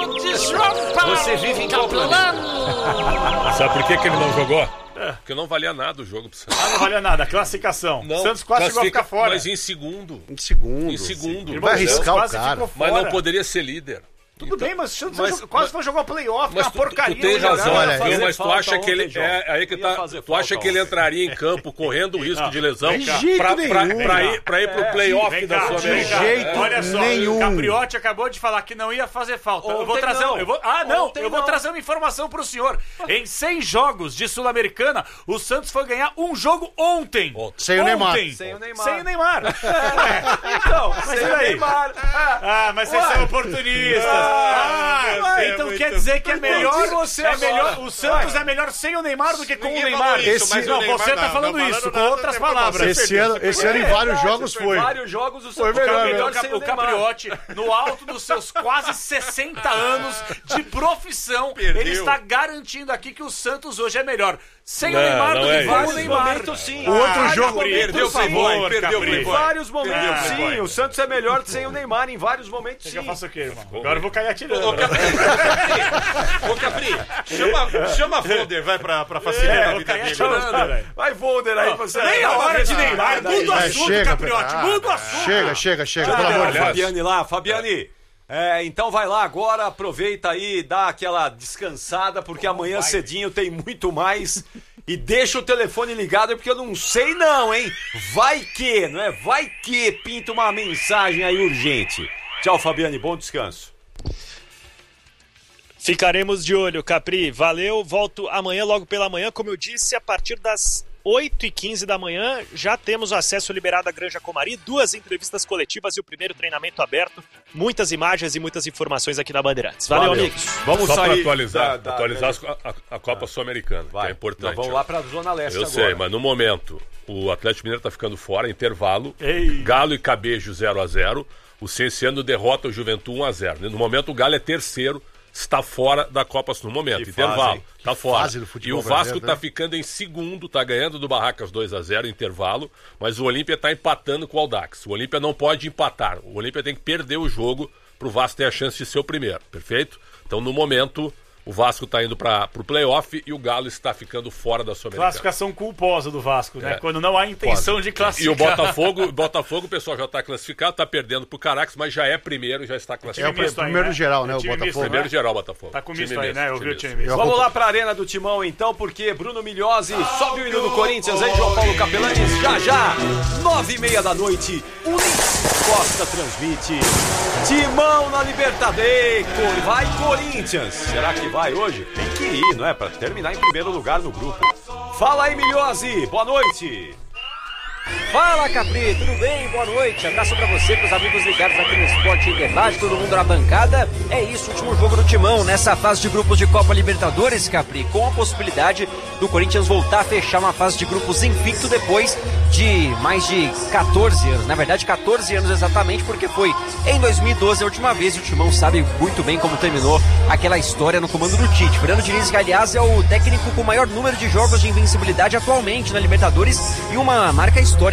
Você vive em qual planeta? Sabe por que, que ele não jogou? Porque não valia nada o jogo pro Santos. Ah, não valia nada. Classificação. Não, Santos quase chegou a classifica- ficar fora. Mas em segundo. Em segundo. Em segundo. Ele vai arriscar o Quase cara. ficou Mas fora. não poderia ser líder. Tudo bem, mas o Santos mas- jogou- quase mas- foi jogar o playoff, que é Mas uma tu, porcaria. tu tem não razão, jogaram. olha, viu? ele Mas tu falta acha que ele. ontem, João. É, aí que Ia tá. fazer Tu acha falta que ele ontem. entraria em campo correndo o risco Não, de lesão vem cá. De jeito pra, pra, nenhum. pra ir, pra ir pro playoff Vem da cá, Sul-Americana? vem cá. jeito Olha só, nenhum. o Capriotti acabou de falar que não ia fazer falta. eu vou Ontem trazer, não. eu vou, ah, não, Ontem eu vou não. trazer uma informação pro senhor. Em seis jogos de Sul-Americana, o Santos foi ganhar um jogo ontem. Sem o Neymar. Ontem. Sem o Neymar. Sem o Neymar. Então, Mas sem e o aí? Neymar. Ah, Ah, mas vocês são oportunistas. Ah, você é então muito- quer dizer que é melhor, Entendi você é agora. melhor o Santos é melhor sem o Neymar do que com Ninguém o Neymar. falou isso, Esse- mas o não, Neymar você tá não, falando não isso falando com nada, outras tem pra palavras. Esse ano, esse ano em vários jogos Em foi. vários jogos o Foi Santos melhor, foi né? melhor O, Cap- sem o o Neymar. Capriotti, no alto dos seus quase sessenta anos de profissão, Perdeu. ele está garantindo aqui que o Santos hoje é melhor sem Não, o Neymar não do é que isso. com o Vários Neymar. momentos sim. O outro Ah, jogo- Capri, Perdeu por o Playboy, favor, perdeu o Capri. Em Playboy. vários momentos Ah, sim. Playboy. O Santos é melhor sem o Neymar em vários momentos Quer sim. que eu faça o quê, irmão? Agora eu vou cair atirando. Ô, Capri, ô, Capri, chama, chama a Folder, vai pra, pra facilitar É, a vou vida cair dele. atirando, velho. Vai, Volder aí, você. Nem a hora de Neymar, muda o É, assunto, chega, Capriotti, ah, muda o assunto. Chega, chega, chega, Ah, pelo amor de aliás, Deus. Fabiane lá, Fabiane. É, então vai lá agora, aproveita aí, dá aquela descansada, porque amanhã cedinho tem muito mais. E deixa o telefone ligado, porque eu não sei não, hein? Vai que, não é? Vai que pinta uma mensagem aí urgente. Tchau, Fabiane, bom descanso. Ficaremos de olho, Capri. Valeu, volto amanhã, logo pela manhã. Como eu disse, a partir das oito e quinze da manhã já temos o acesso liberado à Granja Comari, duas entrevistas coletivas e o primeiro treinamento aberto. Muitas imagens e muitas informações aqui na Bandeirantes. Valeu, Valeu. amigos. Vamos Só para sair atualizar, da- da- atualizar as- a, a Copa Sul-Americana, que Vai, é importante. nós vamos lá pra Zona Leste Eu agora. sei, mas no momento, o Atlético Mineiro tá ficando fora, intervalo. Ei. Galo e Cabejo zero a zero. O Cienciano derrota o Juventude um a zero. No momento, o Galo é terceiro, está fora da Copa no momento. Que intervalo. fase, hein? Tá fora. fase do E futebol o Vasco brasileiro, tá né? ficando em segundo, tá ganhando do Barracas dois a zero, intervalo. Mas o Olímpia tá empatando com o Audax. O Olímpia não pode empatar. O Olímpia tem que perder o jogo pro Vasco ter a chance de ser o primeiro. Perfeito? Então, no momento, o Vasco tá indo para pro playoff e o Galo está ficando fora da Sul-Americana. Classificação culposa do Vasco, né? É. Quando não há intenção de E classificar. o Botafogo, o Botafogo, o pessoal já está classificado, está perdendo pro Caracas, mas já é primeiro, já está É o classificado. misto aí, primeiro né? geral, né? É O time misto, Botafogo. Primeiro né? geral, Botafogo. Tá com Time misto aí, misto, né? Eu time vi o misto. time misto. Vamos lá pra Arena do Timão então, porque Bruno Milhose sobe o hino do Corinthians, hein, João Paulo Capelanes? Já já, nove e meia da noite, Ulisses Costa transmite Timão na Libertadores. Cor- Vai Corinthians! Será que vai hoje? Tem que ir, não é? Pra terminar em primeiro lugar no grupo. Fala aí, Milhose, boa noite! Fala, Capri, tudo bem? Boa noite. Abraço pra você, pros amigos ligados aqui no Esporte em Debate, todo mundo na bancada. É isso, último jogo do Timão nessa fase de grupos de Copa Libertadores, Capri, com a possibilidade do Corinthians voltar a fechar uma fase de grupos invicto depois de mais de quatorze anos. Na verdade, quatorze anos exatamente, porque foi em dois mil e doze a última vez e o Timão sabe muito bem como terminou aquela história no comando do Tite. Fernando Diniz, que aliás é o técnico com o maior número de jogos de invencibilidade atualmente na Libertadores e uma marca histórica.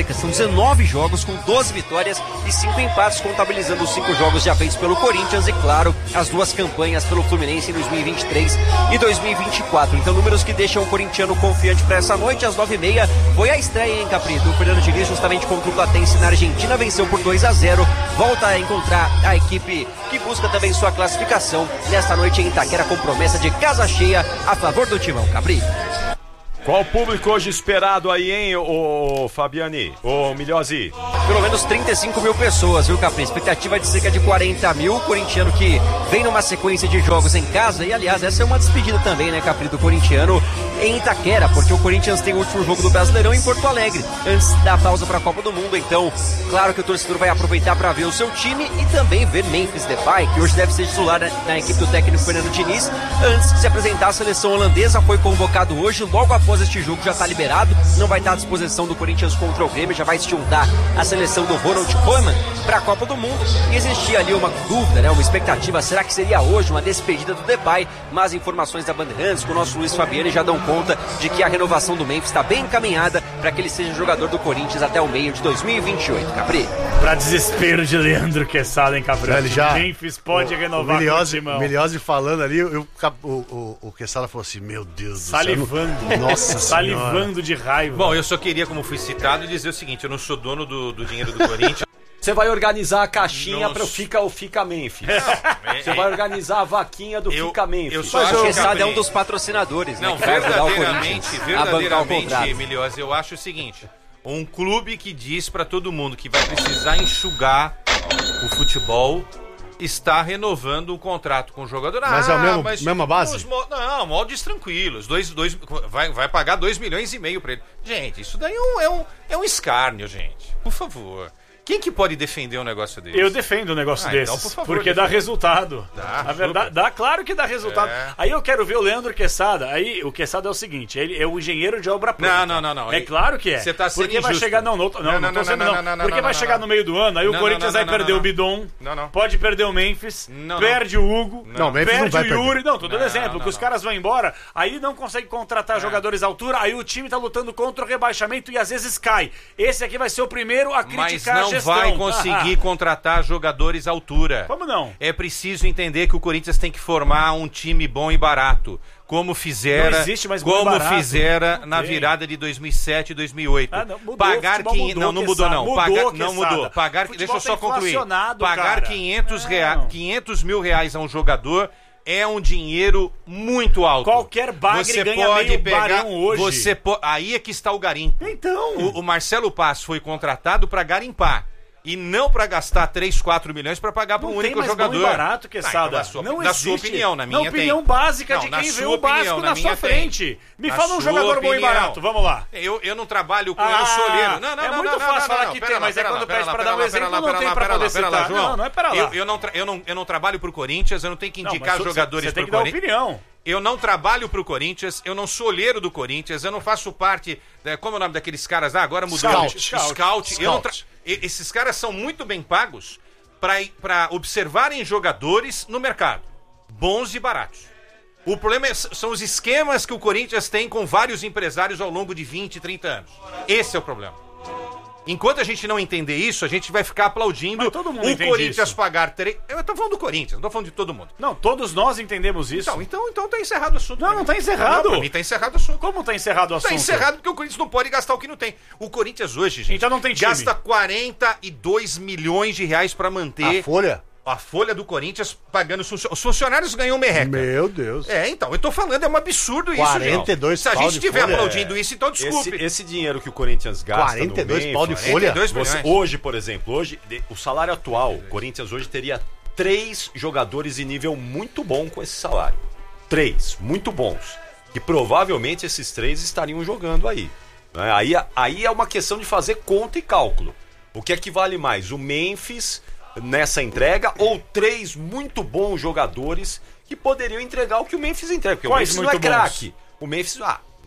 marca. São dezenove jogos com doze vitórias e cinco empates, contabilizando os cinco jogos já feitos pelo Corinthians e, claro, as duas campanhas pelo Fluminense em dois mil e vinte e três e dois mil e vinte e quatro. Então, números que deixam o corintiano confiante para essa noite. Às nove e meia foi a estreia, hein, Capri? O Fernando Diniz, justamente contra o Platense na Argentina, venceu por dois a zero. Volta a encontrar a equipe que busca também sua classificação nesta noite em Itaquera, com promessa de casa cheia a favor do Timão, Capri. Qual o público hoje esperado aí, hein, ô Fabiani? Ô Milhozzi? Pelo menos trinta e cinco mil pessoas, viu, Capri? Expectativa de cerca de quarenta mil. O corintiano que vem numa sequência de jogos em casa. E, aliás, essa é uma despedida também, né, Capri, do corintiano em Itaquera, porque o Corinthians tem o último jogo do Brasileirão em Porto Alegre, antes da pausa para a Copa do Mundo. Então, claro que o torcedor vai aproveitar para ver o seu time e também ver Memphis Depay, que hoje deve ser titular na, na equipe do técnico Fernando Diniz, antes de se apresentar à seleção holandesa. Foi convocado hoje, logo após este jogo já está liberado, não vai estar à disposição do Corinthians contra o Grêmio, já vai se juntar a seleção do Ronald Koeman para a Copa do Mundo. E existia ali uma dúvida, né, uma expectativa, será que seria hoje uma despedida do Depay? Mas informações da Bandeirantes com o nosso Luiz Fabiani já dão conta de que a renovação do Memphis está bem encaminhada para que ele seja jogador do Corinthians até o meio de dois mil e vinte e oito, Capri. Para desespero de Leandro Quesada, hein, Capri? Ele já, Memphis pode o, renovar o Milhozzi, com o Timão. Milhozzi falando ali, eu, o, o, o Quesada falou assim, meu Deus do Salivando. céu. Nossa Salivando de raiva. Bom, eu só queria, como fui citado, dizer o seguinte, eu não sou dono do, do dinheiro do Corinthians. Você vai organizar a caixinha Nossa. para o Fica, o Fica Memphis. É, Você vai organizar a vaquinha do eu, Fica Memphis. Eu só Mas acho o que Quesada é um Capri- dos patrocinadores, né? Não, que vai ajudar o verdadeiramente, Corinthians a bancar o verdadeiramente, contrato. Milhozzi, eu acho o seguinte, um clube que diz pra todo mundo que vai precisar enxugar o futebol está renovando o contrato com o jogador. Mas é o mesmo- mas mesma base? os mo- não, moldes tranquilos. Dois, dois, vai, vai pagar dois milhões e meio pra ele. Gente, isso daí é um, é um, é um escárnio, gente. Por favor. Quem que pode defender um negócio desse? Eu defendo um negócio Ah, desses, então, por favor, porque dá defenda. resultado. Dá, Na verdade, dá, claro que dá resultado. É. Aí eu quero ver o Leandro Quesada. Aí o Quesada é o seguinte, ele é o engenheiro de obra pronta. Não, não, não, não. É claro que é. Você tá sendo porque vai injusto. chegar não, não, não, Não, não, não, tô não, sendo, não, não. não, não, Porque não, vai não, chegar não. no meio do ano, aí o Não, Corinthians não, não, vai não, perder não, o Bidon, não, não. pode perder o Memphis, Não, não. perde o Hugo, Não, o Memphis não perde vai o perder. Yuri. Não, tô dando Não, exemplo, não, que os não. caras vão embora, aí não consegue contratar jogadores à altura, aí o time tá lutando contra o rebaixamento e às vezes cai. Esse aqui vai ser o primeiro a Mas criticar a não gestão. vai conseguir contratar jogadores à altura. Como não? É preciso entender que o Corinthians tem que formar um time bom e barato. Como fizera, Não existe mais bom e como barato. fizera Não na tem. virada de dois mil e sete e dois mil e oito. Ah, não, mudou, Pagar o futebol quinhentos, mudou, não, não mudou Quesada, não. mudou, Pagar, não Quesada. mudou. Pagar, O deixa eu só futebol tá concluir. inflacionado, Pagar cara. quinhentos, Não. rea, quinhentos mil reais a um jogador é um dinheiro muito alto. Qualquer bagre você ganha pode meio pegar, barão hoje. Você po- aí é que está o garimpo. Então... O, o Marcelo Passo foi contratado para garimpar. E não para gastar três, quatro milhões para pagar para um Não tem único mais jogador. bom e barato, Quesada. Ah, então, na sua, não na existe. sua opinião, na minha Na opinião tem. básica Não, de na quem vê sua o básico opinião, na, na sua minha tem. frente. Me Na fala um sua jogador bom e opinião. barato, vamos lá. Eu, eu não trabalho com. Ah, eu não sou olheiro. Não, não, é não, muito não, fácil não, falar não, que pera tem, lá, mas é pera quando lá, pede pera pra lá, dar um pera exemplo, lá, não pera tem lá, pra pera lá, poder pera lá, citar. João. Não, não é pera lá. Eu, eu, não tra- eu, não, eu não trabalho pro Corinthians, eu não tenho que Não, indicar mas você- jogadores você tem pro que dar Corinthians. opinião. Eu não trabalho pro Corinthians, eu não sou olheiro do Corinthians, eu não faço parte. Da, como é o nome daqueles caras? Ah, agora mudou. Scout. Scout. Scout. Eu não tra- e- Esses caras são muito bem pagos para observarem jogadores no mercado, bons e baratos. O problema é- são os esquemas que o Corinthians tem com vários empresários ao longo de vinte, trinta anos. Esse é o problema. Enquanto a gente não entender isso, a gente vai ficar aplaudindo Mas todo mundo o entende Corinthians isso. pagar três. Eu tô falando do Corinthians, não tô falando de todo mundo. Não, todos nós entendemos isso. Então, então, então tá encerrado o assunto. Não, pra não mim. tá encerrado. Não, pra mim tá encerrado o assunto. Como tá encerrado o assunto? Tá encerrado porque o Corinthians não pode gastar o que não tem. O Corinthians hoje, gente, Então não tem time. gasta quarenta e dois milhões de reais pra manter A folha? a folha do Corinthians pagando os funcionários. Os funcionários ganham merreca. Meu Deus. É, então, eu tô falando, é um absurdo isso, quarenta e dois João. Se a pau gente de estiver folha, aplaudindo isso, então desculpe. Esse, esse dinheiro que o Corinthians gasta quarenta e dois no pau de Memphis, folha? quarenta e dois Você- milhões. hoje, por exemplo, hoje de- o salário atual, o Corinthians hoje teria três jogadores de nível muito bom com esse salário. Três, muito bons. E provavelmente esses três estariam jogando aí. Né? Aí, aí é uma questão de fazer conta e cálculo. O que é que vale mais? O Memphis nessa entrega ou três muito bons jogadores que poderiam entregar o que o Memphis entrega? Porque Quais o Memphis não é muito bons? craque. O Memphis, ah,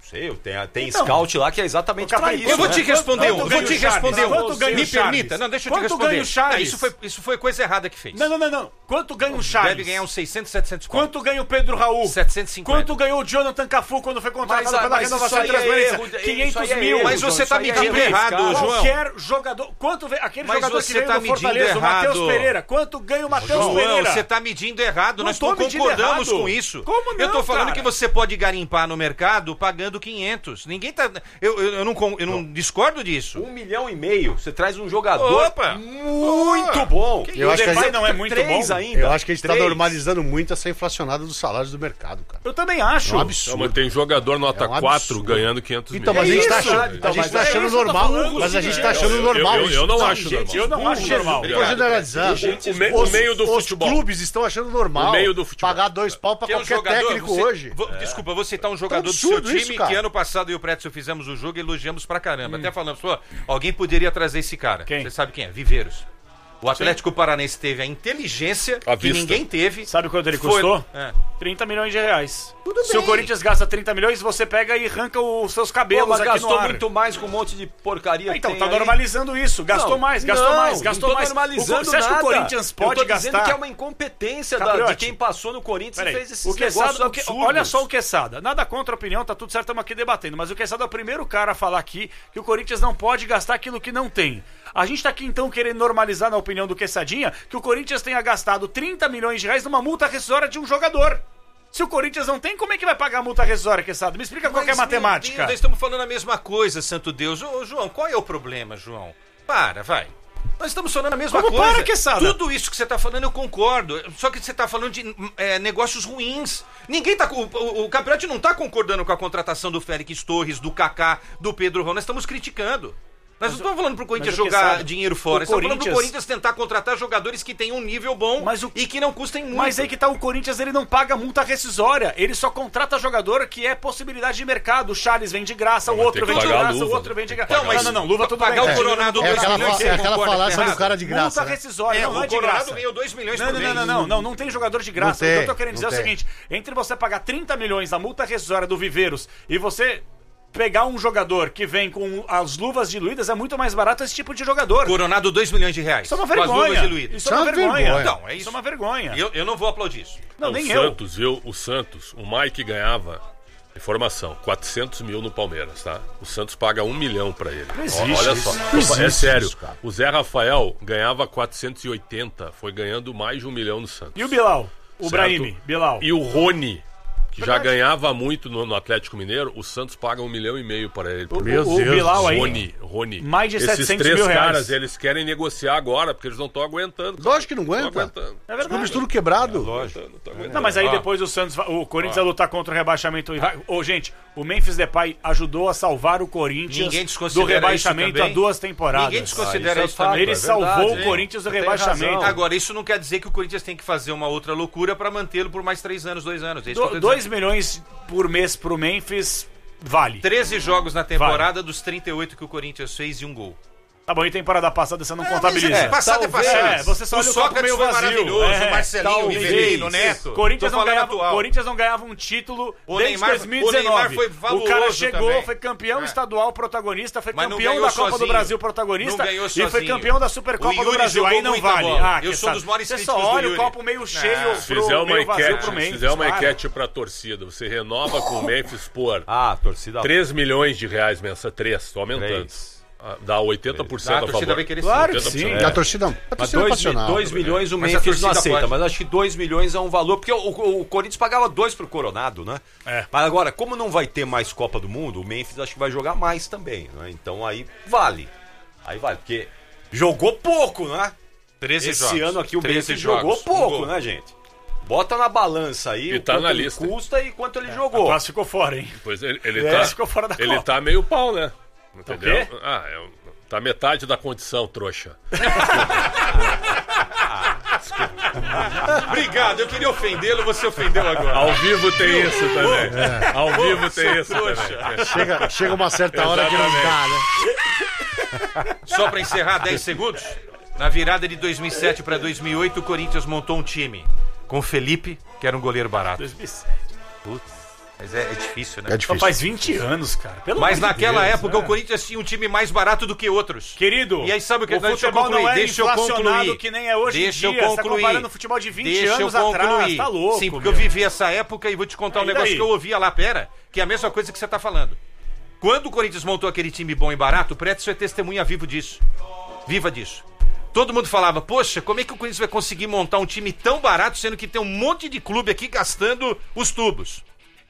sei, tem, tem Então, scout lá que é exatamente Capri, pra isso. Eu vou né? te responder Quanto um, vou ganha te o Charles? responder um. Quanto ganha Me o Charles? permita, não, deixa eu te Quanto responder. ganha o Charles? Não, isso, foi, isso foi coisa errada que fez. Não, não, não, não. Quanto ganha o Charles? Deve ganhar uns seiscentos, setecentos conto. Quanto ganha o Pedro Raul? setecentos e cinquenta. Quanto ganhou o Jonathan Cafu quando foi contratado Mas, ah, pela mas renovação isso e aí é transferência? erro, isso quinhentos aí é mil. erro, Mas você isso tá aí é medindo erro, errado, cara. João. Qualquer jogador. Quanto vem, aquele Mas jogador você que veio tá do medindo Fortaleza, o Matheus errado. Pereira. Quanto ganha o Matheus João, Pereira? você tá medindo errado, Não nós tô não medindo concordamos errado. com isso. Como não, Eu tô falando cara? que você pode garimpar no mercado pagando quinhentos. Ninguém tá... Eu, eu, eu não, con- eu não discordo disso. Um milhão e meio, você traz um jogador Opa! muito bom. E Eu o acho que a Depay gente- não é muito Três bom? ainda. Eu acho que a gente tá Três. normalizando muito essa inflacionada dos salários do mercado, cara. Eu também acho. É um Não, absurdo. mas tem jogador nota É um quatro absurdo. ganhando quinhentos mil. Então, mas a gente tá isso, achando, então, a gente mas tá é achando isso que eu tô normal, falando, mas a sim, gente é. tá achando Eu- normal eu- isso. eu não Não, acho gente, normal. Eu não acho normal. Obrigado. Tô generalizando. O, me- o Os- meio do os futebol. clubes estão achando normal O meio do futebol. pagar dois pau pra Que é um qualquer jogador, técnico você- hoje. Vou- Desculpa, vou citar um jogador do seu absurdo time isso, cara. que ano passado eu e o Pretzel fizemos o jogo e elogiamos pra caramba. Até falamos, pô, alguém poderia trazer esse cara. Quem? Você sabe quem é? Viveiros. O Atlético Paranense teve a inteligência À que vista. ninguém teve. Sabe quanto ele Foi- custou? É. trinta milhões de reais. Tudo Se bem. o Corinthians gasta trinta milhões, você pega e arranca os seus Pô, cabelos mas aqui gastou no ar. muito mais com um monte de porcaria. Ah, então, que tá tem aí. normalizando isso. Gastou Não, mais, gastou não, mais, gastou não tô mais. normalizando O- você acha que o nada. Corinthians pode Eu tô dizendo gastar? que é uma incompetência da- Capriotti. de quem passou no Corinthians Peraí, e fez esses o Quesada, negócios o que- absurdos. olha só o Quesada. Nada contra a opinião, tá tudo certo, estamos aqui debatendo. Mas o Quesada é o primeiro cara a falar aqui que o Corinthians não pode gastar aquilo que não tem. A gente tá aqui então querendo normalizar, na opinião do Quessadinha, que o Corinthians tenha gastado trinta milhões de reais numa multa rescisória de um jogador. Se o Corinthians não tem, como é que vai pagar a multa rescisória, Quesada? Me explica qual que é a Mas, meu matemática. Deus, nós estamos falando a mesma coisa, santo Deus. Ô, João, qual é o problema, João? Para, vai. Nós estamos falando a mesma Como coisa. para, Quesada? Tudo isso que você está falando eu concordo. Só que você está falando de é, negócios ruins. Ninguém tá. O, o, o Campeonato não está concordando com a contratação do Félix Torres, do Kaká, do Pedro Raul. Nós estamos criticando. Nós não estamos falando pro Corinthians mas o jogar Quesada, dinheiro fora. o Nós estamos falando pro Corinthians- Corinthians tentar contratar jogadores que tenham um nível bom Mas o- e que não custem muito. Mas aí que tá, o Corinthians ele não paga multa rescisória, ele só contrata jogador que é possibilidade de mercado. O Charles vem de graça, o mas outro tem vem que de pagar a graça, o luva, outro vem de tem graça. que pagar Não, a não, não, luva. luva tudo Pagar bem. o Coronado É dois aquela, milhões, fa- você é aquela concorda falácia que é do errado? cara de graça. Multa né? rescisória, É, não, não o é de Coronado graça. ganhou dois milhões Não, por não, mês. não, não, não, não, não tem jogador de graça. Não O que eu tem, tô querendo dizer não é o tem. seguinte: entre você pagar trinta milhões da multa rescisória do Viveiros e você pegar um jogador que vem com as luvas diluídas, é muito mais barato esse tipo de jogador. Coronado dois milhões de reais. Isso é uma Com as luvas vergonha. diluídas. Isso é uma vergonha. Então, é isso. Isso é uma vergonha. Eu, eu não vou aplaudir isso. Não, o nem eu. Santos, viu? O Santos, o Mike ganhava, informação, quatrocentos mil no Palmeiras, tá? O Santos paga um milhão pra ele. Ó, existe olha isso. só, Não existe é sério. isso, cara. O Zé Rafael ganhava quatrocentos e oitenta, foi ganhando mais de um milhão no Santos. E o Bilal? O Certo? Brahimi, Bilal. E o Rony, que já Verdade. ganhava muito no, no Atlético Mineiro, o Santos paga um milhão e meio para ele. O, Meu o, o Deus, Bilal aí. Rony, Rony. Mais de Esses setecentos três mil reais. caras, eles querem negociar agora, porque eles não estão aguentando. Lógico que não Não aguenta. aguentando. É Os verdade. clubes tudo quebrado. Lógico. Não, tá aguentando. Não, mas aí Ah, depois o Santos, va- o Corinthians vai lutar contra o rebaixamento. e vai- Ô, gente, o Memphis Depay ajudou a salvar o Corinthians Ninguém do desconsidera rebaixamento isso também. há duas temporadas. Ninguém desconsidera Ah, isso, isso é fato, também. Ele é salvou verdade, o hein? Corinthians do Você tem rebaixamento. razão. Agora, isso não quer dizer que o Corinthians tem que fazer uma outra loucura para mantê-lo por mais três anos, dois anos. É isso que eu tô Do, dois dizendo. milhões por mês pro Memphis, vale. treze jogos na temporada dos trinta e oito que o Corinthians fez e um gol. Tá bom, e temporada passada você não É, contabiliza. mas é, passado é Talvez. passado. É, você só o olha o copo Sócrates meio foi vazio. maravilhoso, É, o Marcelinho, o talvez. Rivelino, o Neto. Corinthians Tô não, falando ganhava, atual. Corinthians não ganhava um título O desde Neymar- dois mil e dezenove. o Neymar foi O fabuloso cara chegou, também. foi campeão É. estadual protagonista, foi Mas não campeão ganhou da Copa sozinho. do Brasil protagonista Não ganhou e foi sozinho. campeão da O Supercopa Yuri do Brasil. jogou Aí não muita vale. bola. Ah, Eu que sou um sabe. dos maiores Você críticos só do olha o Yuri. copo meio cheio Não. Se pro fizer uma meio vazio enquete, pro se Memphis. fizer uma para. enquete pra torcida, você renova com o Memphis por Ah, torcida. três milhões de reais mensal, três, tô aumentando. Três. Ah, Dá oitenta por cento Ah, a a torcida favor. vai querer Claro que oitenta por cento. sim. A torcida, a Mas torcida é dois passional. milhões o Mas a Memphis não torcida aceita, pode. mas acho que dois milhões é um valor, porque o, o- o Corinthians pagava dois pro Coronado, né? É. Mas agora, como não vai ter mais Copa do Mundo, o Memphis acho que vai jogar mais também, né? Então aí vale. Aí vale, porque jogou pouco, né? treze Esse jogos. ano aqui o treze Memphis jogos, jogou um pouco, gol. né, gente? Bota na balança aí E o tá quanto na ele lista. custa e quanto ele jogou. Quase ficou fora, hein? Pois ele, ele É, tá, ficou fora da ele Copa. tá meio pau, né? Entendeu? quê? Ah, é, um- tá metade da condição, trouxa. Obrigado, eu queria ofendê-lo, você ofendeu agora. Ao vivo tem isso também. Ao vivo tem isso também. Chega, chega uma certa hora que não dá, né? Só pra encerrar, dez segundos. Na virada de dois mil e sete para dois mil e oito, o Corinthians montou um time com o Felipe, que era um goleiro barato. dois mil e sete. Mas é, é difícil, né? É Só difícil. faz vinte anos, cara. Pelo Mas amor de naquela Deus, época né? o Corinthians tinha um time mais barato do que outros. Querido, E aí sabe o que? o Deixa eu futebol concluir, não é deixa eu inflacionado concluir. que nem é hoje Deixa em eu dia. Você tá concluir. comparando o futebol de vinte Deixa anos eu atrás. concluir. Tá louco, Sim, porque meu. eu vivi essa época e vou te contar um E negócio daí? que eu ouvia lá, pera, que é a mesma coisa que você tá falando. Quando o Corinthians montou aquele time bom e barato, o Pretzel é testemunha vivo disso. Viva disso. Todo mundo falava, poxa, como é que o Corinthians vai conseguir montar um time tão barato, sendo que tem um monte de clube aqui gastando os tubos?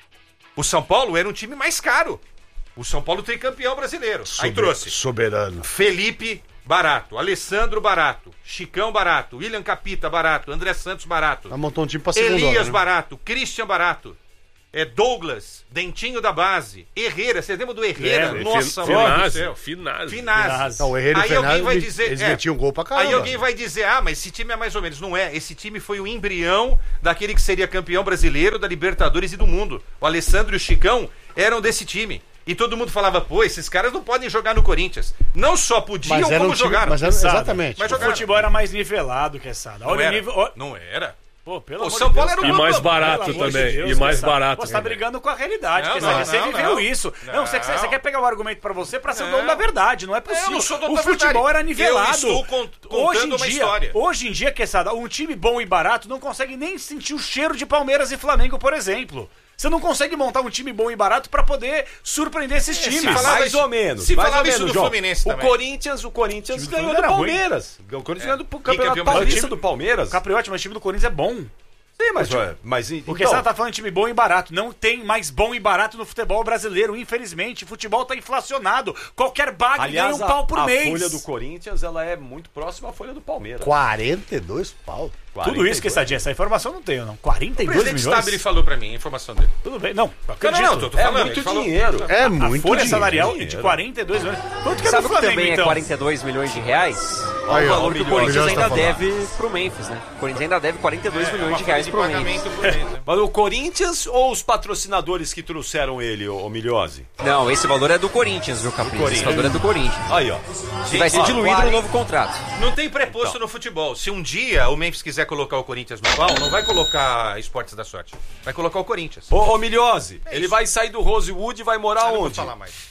O São Paulo era um time mais caro. O São Paulo tem campeão brasileiro. Aí Sober- trouxe Soberano. Felipe barato, Alessandro barato, Chicão barato, William Capita barato, André Santos barato, Ela montou um time pra segunda. Elias né? barato, Christian barato, é Douglas, Dentinho da base, Herrera, você lembra do Herrera? Lembro. Nossa, Fin- mano do Finazzi, céu. Finazzi. Finazzi. Não, o Herrera e o Aí alguém Fernandes, vai eles- dizer, eles é, metiam gol pra caramba. Aí alguém vai dizer, ah, mas esse time é mais ou menos. Não é, esse time foi o embrião daquele que seria campeão brasileiro, da Libertadores e do mundo. O Alessandro e o Chicão eram desse time. E todo mundo falava, pô, esses caras não podem jogar no Corinthians. Não só podiam, Mas era como um time, jogaram. mas era, Sada, exatamente. Mas O jogaram. futebol era mais nivelado que essa. Não Olha era. o nível. ó- Não era. Pô, pelo O amor São de Paulo Deus, era um cara. E mais Pelo barato Pelo amor de também. Deus, E mais Quesada. barato. Pô, você tá também. brigando com a realidade, Não, Quesada. não, Você não, viveu não. isso. Não, você, você Não. quer pegar o argumento pra você pra ser o Não. dono da verdade. Não é possível. Eu não sou dono o da futebol verdade. era nivelado. Eu estou con- contando hoje em uma dia, história. Hoje em dia, Quesada, um time bom e barato não consegue nem sentir o cheiro de Palmeiras e Flamengo, por exemplo. Você não consegue montar um time bom e barato pra poder surpreender esses times. se falar- Mais isso- ou menos. se mais falava ou isso menos, do João. Fluminense O também. Corinthians, o Corinthians O time do ganhou do Fluminense era Palmeiras. O Corinthians ganhou do Campeonato campeão Paulista brasileiro. do Palmeiras. Capriotti, mas o time do Corinthians é bom. Sim, mas, ué, mas Porque então, você tá falando de time bom e barato. Não tem mais bom e barato no futebol brasileiro, infelizmente. O futebol tá inflacionado. Qualquer bag ganha aliás, um pau por a, mês. a folha do Corinthians ela é muito próxima à folha do Palmeiras. quarenta e dois pau. Tudo isso que essa, essa informação não tenho, não. quarenta e O dois presidente milhões? Stabile falou pra mim a informação dele. Tudo bem. Não, Não, acredito. não, não, tô, tô É falando. muito ele falou- dinheiro. É A muito folha dinheiro. salarial dinheiro. de quarenta e dois milhões. Quanto que é Sabe do o que Flamengo, também é então? quarenta e dois milhões de reais? Aí, o ó, valor que o milhões. Corinthians Milhões tá ainda falando. deve pro Memphis, né? O Corinthians ainda deve quarenta e dois É, milhões uma de folha reais de pro pagamento Memphis. por mês, né? Mas o Corinthians ou os patrocinadores que trouxeram ele, o Milhose? Não, esse valor é do Corinthians, viu, Capricho? Esse valor é do Corinthians. Aí, ó. E vai ser ó, diluído no quarenta novo contrato. Não tem preposto no futebol. Se um dia o Memphis quiser colocar o Corinthians no pau, não vai colocar Esportes da Sorte. Vai colocar o Corinthians. Ô, ô Milhose, ele vai sair do Rosewood e vai morar Eu não vou onde? falar mais.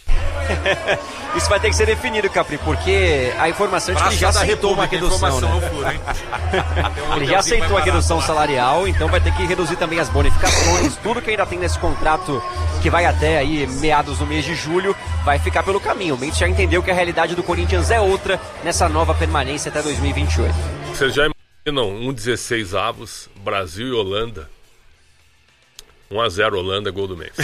Isso vai ter que ser definido, Capri, porque a informação é de que ele já Praça da aceitou uma República, redução, informação né? é o furo, hein? Ele já aceitou a redução salarial, então vai ter que reduzir também as bonificações, tudo que ainda tem nesse contrato que vai até aí meados do mês de julho, vai ficar pelo caminho. O Mendes já entendeu que a realidade do Corinthians é outra nessa nova permanência até dois mil e vinte e oito. Vocês já imaginam um dezesseis avos, Brasil e Holanda? um a zero Holanda, gol do Memphis.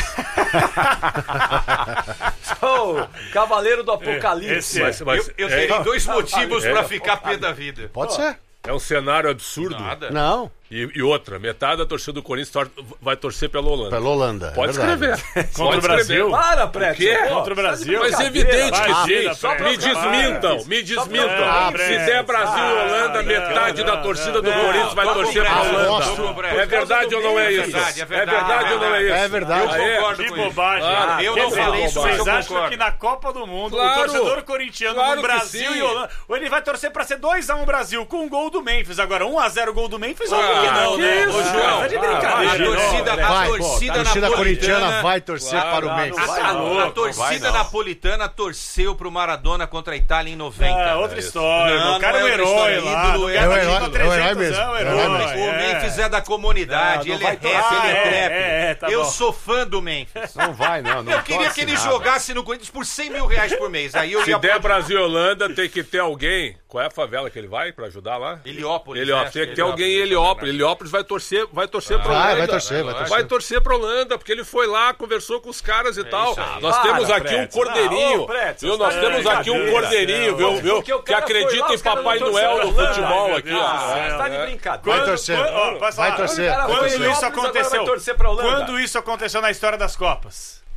Ô, Cavaleiro do Apocalipse. esse é. Mas, mas Eu, eu é, teria dois motivos é. pra ficar pé da vida. Pode ser. é um cenário absurdo. Nada. Não, E, e outra, metade da torcida do Corinthians tor- vai torcer pela Holanda. pela Holanda. Pode é verdade. escrever. Contra Pode o Brasil. escrever. Para, Preto. quê? Pô, Contra o Brasil. Mas é brincadeira, evidente que imagina, sim. Preto, Me desmintam, para. me desmintam. pra- Se der Brasil e Holanda, Ah, metade não, da não, torcida do não, Corinthians vai tô torcer com pra Breno, Holanda. tô com Breno. É verdade ou não é É isso? verdade, é É verdade, verdade ou não é isso? É verdade. Eu Ah, é? concordo Que com isso. bobagem. Ah, eu Quer não dizer, falei isso, mas Vocês eu acham concordo. que na Copa do Mundo Claro. o torcedor corintiano Claro no que Brasil sim. e Holanda, ou ele vai torcer pra ser dois a um Brasil com um gol do Memphis. Agora um a zero gol do Memphis ou Ah, por que não, que né? isso, Ô, João? tá de Ah, brincadeira. A vai, torcida, a Vai, torcida, a torcida napolitana corintiana vai torcer Claro, para o não, Memphis. não vai, A, não. a torcida napolitana torceu pro Maradona contra a Itália em noventa. É, outra história. Não, o cara não é um é outra herói história. lá. Ídolo o é cara o tá herói- com é o herói trezentos mesmo, anos, é o herói mesmo. O é. Memphis é da comunidade, Não, não ele vai é torcer. rap, ele é Ah, é, trap. é, é, tá Eu bom. sou fã do Memphis. Não vai, não. não Eu queria torce que ele nada. jogasse no Corinthians por cem mil reais por mês. Aí eu Se ia der aplaudir. Brasil e Holanda, tem que ter alguém. Qual é a favela que ele vai pra ajudar lá? Heliópolis. Heliópolis. né? Tem que ter alguém em Heliópolis. Heliópolis vai torcer, vai torcer pra Vai, Holanda. vai torcer, vai Vai torcer. torcer pra Holanda, porque ele foi lá, conversou com os caras e tal. isso aí. Nós Para, temos aqui um Pretzel. cordeirinho. Não, ô, Pretzel, viu? Nós tá temos aqui um brincadeira, cordeirinho, não. viu? viu? Porque o Que cara foi acredita lá, em os caras Papai não Noel no torceram. futebol Ai, aqui, meu Deus do ó. céu. Você tá de É. brincadeira. Vai torcer. Quando- ó, posso Vai falar? torcer. Cara, vai Quando torcer. isso Agora vai aconteceu? torcer pra Holanda. Quando isso aconteceu na história das Copas?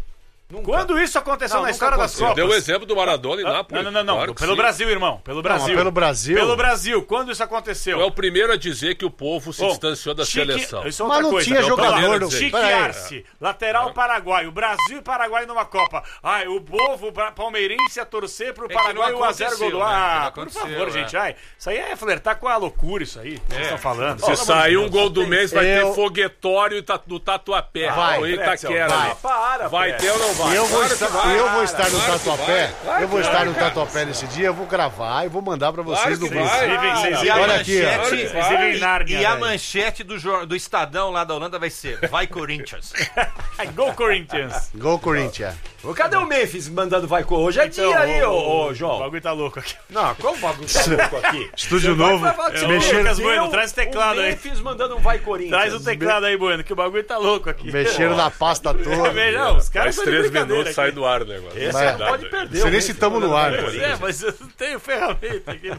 Nunca. Quando isso aconteceu Não, na nunca história das aconteceu. Copas? Deu o exemplo do Maradona e Ah, Nápoles. Não, não, não, Claro não. que Pelo sim. Brasil, irmão. Pelo Brasil. pelo Brasil. Pelo Brasil. Quando isso aconteceu? É o primeiro a dizer que o povo se Bom, distanciou da chique- seleção. Isso é outra Mas não coisa. tinha Então, jogador, vamos lá. não. Chique Pera aí. Arce, lateral paraguaio. Brasil e Paraguai numa Copa. Ai, o povo pra- palmeirense a torcer pro que Paraguai não um a zero gol do... aconteceu, né? Ah, Que não por aconteceu, favor, é. gente. Ai, isso aí é flertar com a loucura, isso aí. que Vocês estão falando. Se Pelo amor de sair um Deus. gol do mês, vai Eu- ter foguetório ta- no Tatuapé. Vai, ou em Itaquera. Vai. ali. Para, Vai Fred. ter ou não vai? E eu vou Claro estar, que vai. eu vou estar no Claro que Tatuapé. vai. Claro Eu vou que estar vai, no cara. Tatuapé nesse dia, eu vou gravar e vou mandar pra vocês Claro no que vídeo. vai. Vivem, vocês E a Olha aqui, ó. manchete, Vocês vivem Nárnia, e a velho. manchete do, jor- do Estadão lá da Holanda vai ser Vai Corinthians. Ai, Go Corinthians. Gol Corinthians. Ô, cadê o Memphis mandando vai com hoje? É Então, dia aí, o- ô, ô, O João. bagulho tá louco aqui. Não, qual o bagulho tá louco aqui? Estúdio Vai novo. falar que você Mexer- tem Lucas Bueno, um- traz o teclado o aí. Memphis mandando um vai Corinthians. Traz o teclado aí, Bueno, que o bagulho tá louco aqui. Mexeram na pasta toda. Veja, não, os caras Mais estão de três brincadeira minutos aqui. sai do ar o negócio. Esse Vai. não pode perder. Você o nem se Memphis tamo no mandando ar. vai Corinthians. É, mas eu não tenho ferramenta aqui.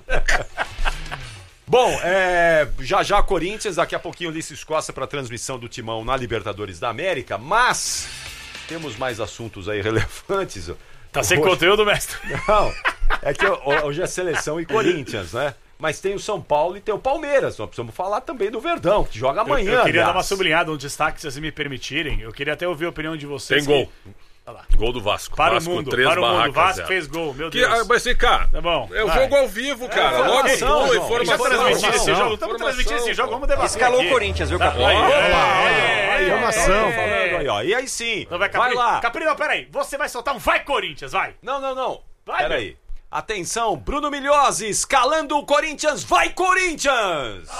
Bom, é, já já Corinthians, daqui a pouquinho Ulisses Costa para transmissão do Timão na Libertadores da América, mas temos mais assuntos aí relevantes. Tá sem Hoje- conteúdo, mestre? Não, é que hoje é seleção e Corinthians, né? Mas tem o São Paulo e tem o Palmeiras. Nós precisamos falar também do Verdão, que joga Eu, amanhã. eu queria aliás. dar uma sublinhada, um destaque, se vocês me permitirem. Eu queria até ouvir a opinião de vocês. Tem gol. que- Olha lá. Gol do Vasco. Para Vasco o mundo, três, para o mundo. Barraca Vasco zero. fez gol, meu Que, Deus. ah, mas, cá, Tá bom, é o vai. jogo ao vivo, cara. informação, Logo, João. pô, Já informação. transmitindo esse informação. jogo, estamos transmitindo esse jogo, vamos debater Escalou aqui. o Corinthians, viu, Tá, Capri? aí, Olha lá, é, olha lá, é, é, informação. é. Falando aí, ó. E aí sim. Então vai, vai Capri. lá. Capri, não, peraí. Você vai soltar um vai Corinthians, vai. Não, não, não. Vai, Pera meu. aí. Atenção, Bruno Milhozzi, escalando o Corinthians. Vai, Corinthians!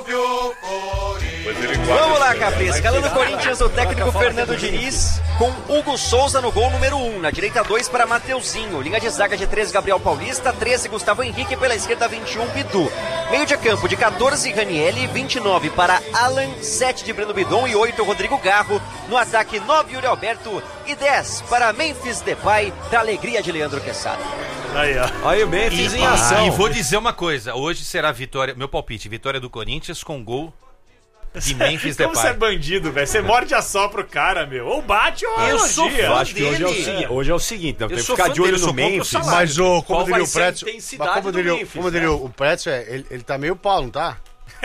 Mas ele guarda Vamos lá, esse- Capri. Escalando o Corinthians, o técnico Fernando Diniz com Hugo Souza no gol número um. Na direita, dois para Mateuzinho. Linha de zaga de treze, Gabriel Paulista. treze, Gustavo Henrique. Pela esquerda, vinte e um, Bidu. Meio de campo de quatorze, Ranielli. vinte e nove para Alan. sete de Breno Bidon e oito, Rodrigo Garro. No ataque, nove, Yuri Alberto. E dez para Memphis Depay, da alegria de Leandro Quesada. Aí, ó. Aí o Memphis em ação. E vou dizer uma coisa, hoje será vitória, meu palpite, vitória do Corinthians com gol de Memphis Como você é Depay. bandido, velho? Você morde a só pro cara, meu. Ou bate ou Eu elogia. sou Eu fã acho que hoje é o dele. seguinte, hoje é o seguinte, nós Eu temos que sou ficar fã de olho dele, no sou contra o Memphis. salário. Mas o, como Qual vai diria o ser a Pretzel, intensidade mas como do diria, Memphis, como né? diria o Pretzel, é, ele, ele tá meio pau, não tá?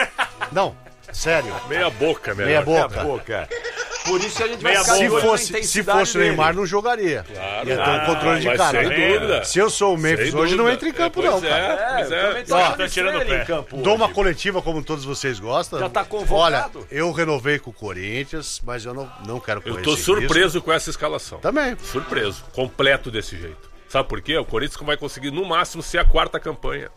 Não, sério. Meia boca, melhor. Meia Meia boca. boca. Por isso que a gente vai Meia ficar de Se olho na fosse, se intensidade fosse o dele. Neymar, não jogaria. Claro. Ia ter um controle de Mas cara. sem né? dúvida. Se eu sou o Memphis Sem hoje, não dúvida. entra em campo, É, pois não, é, cara. É, pois eu é. também tô Ó, achando tá tirando estranho o ele pé. em campo Dou uma hoje. coletiva como todos vocês gostam. Já tá convocado. Olha, eu renovei com o Corinthians, mas eu não, não quero correr Eu tô esse surpreso risco. com essa escalação. Também. Surpreso. Completo desse jeito. Sabe por quê? O Corinthians vai conseguir, no máximo, ser a quarta campanha.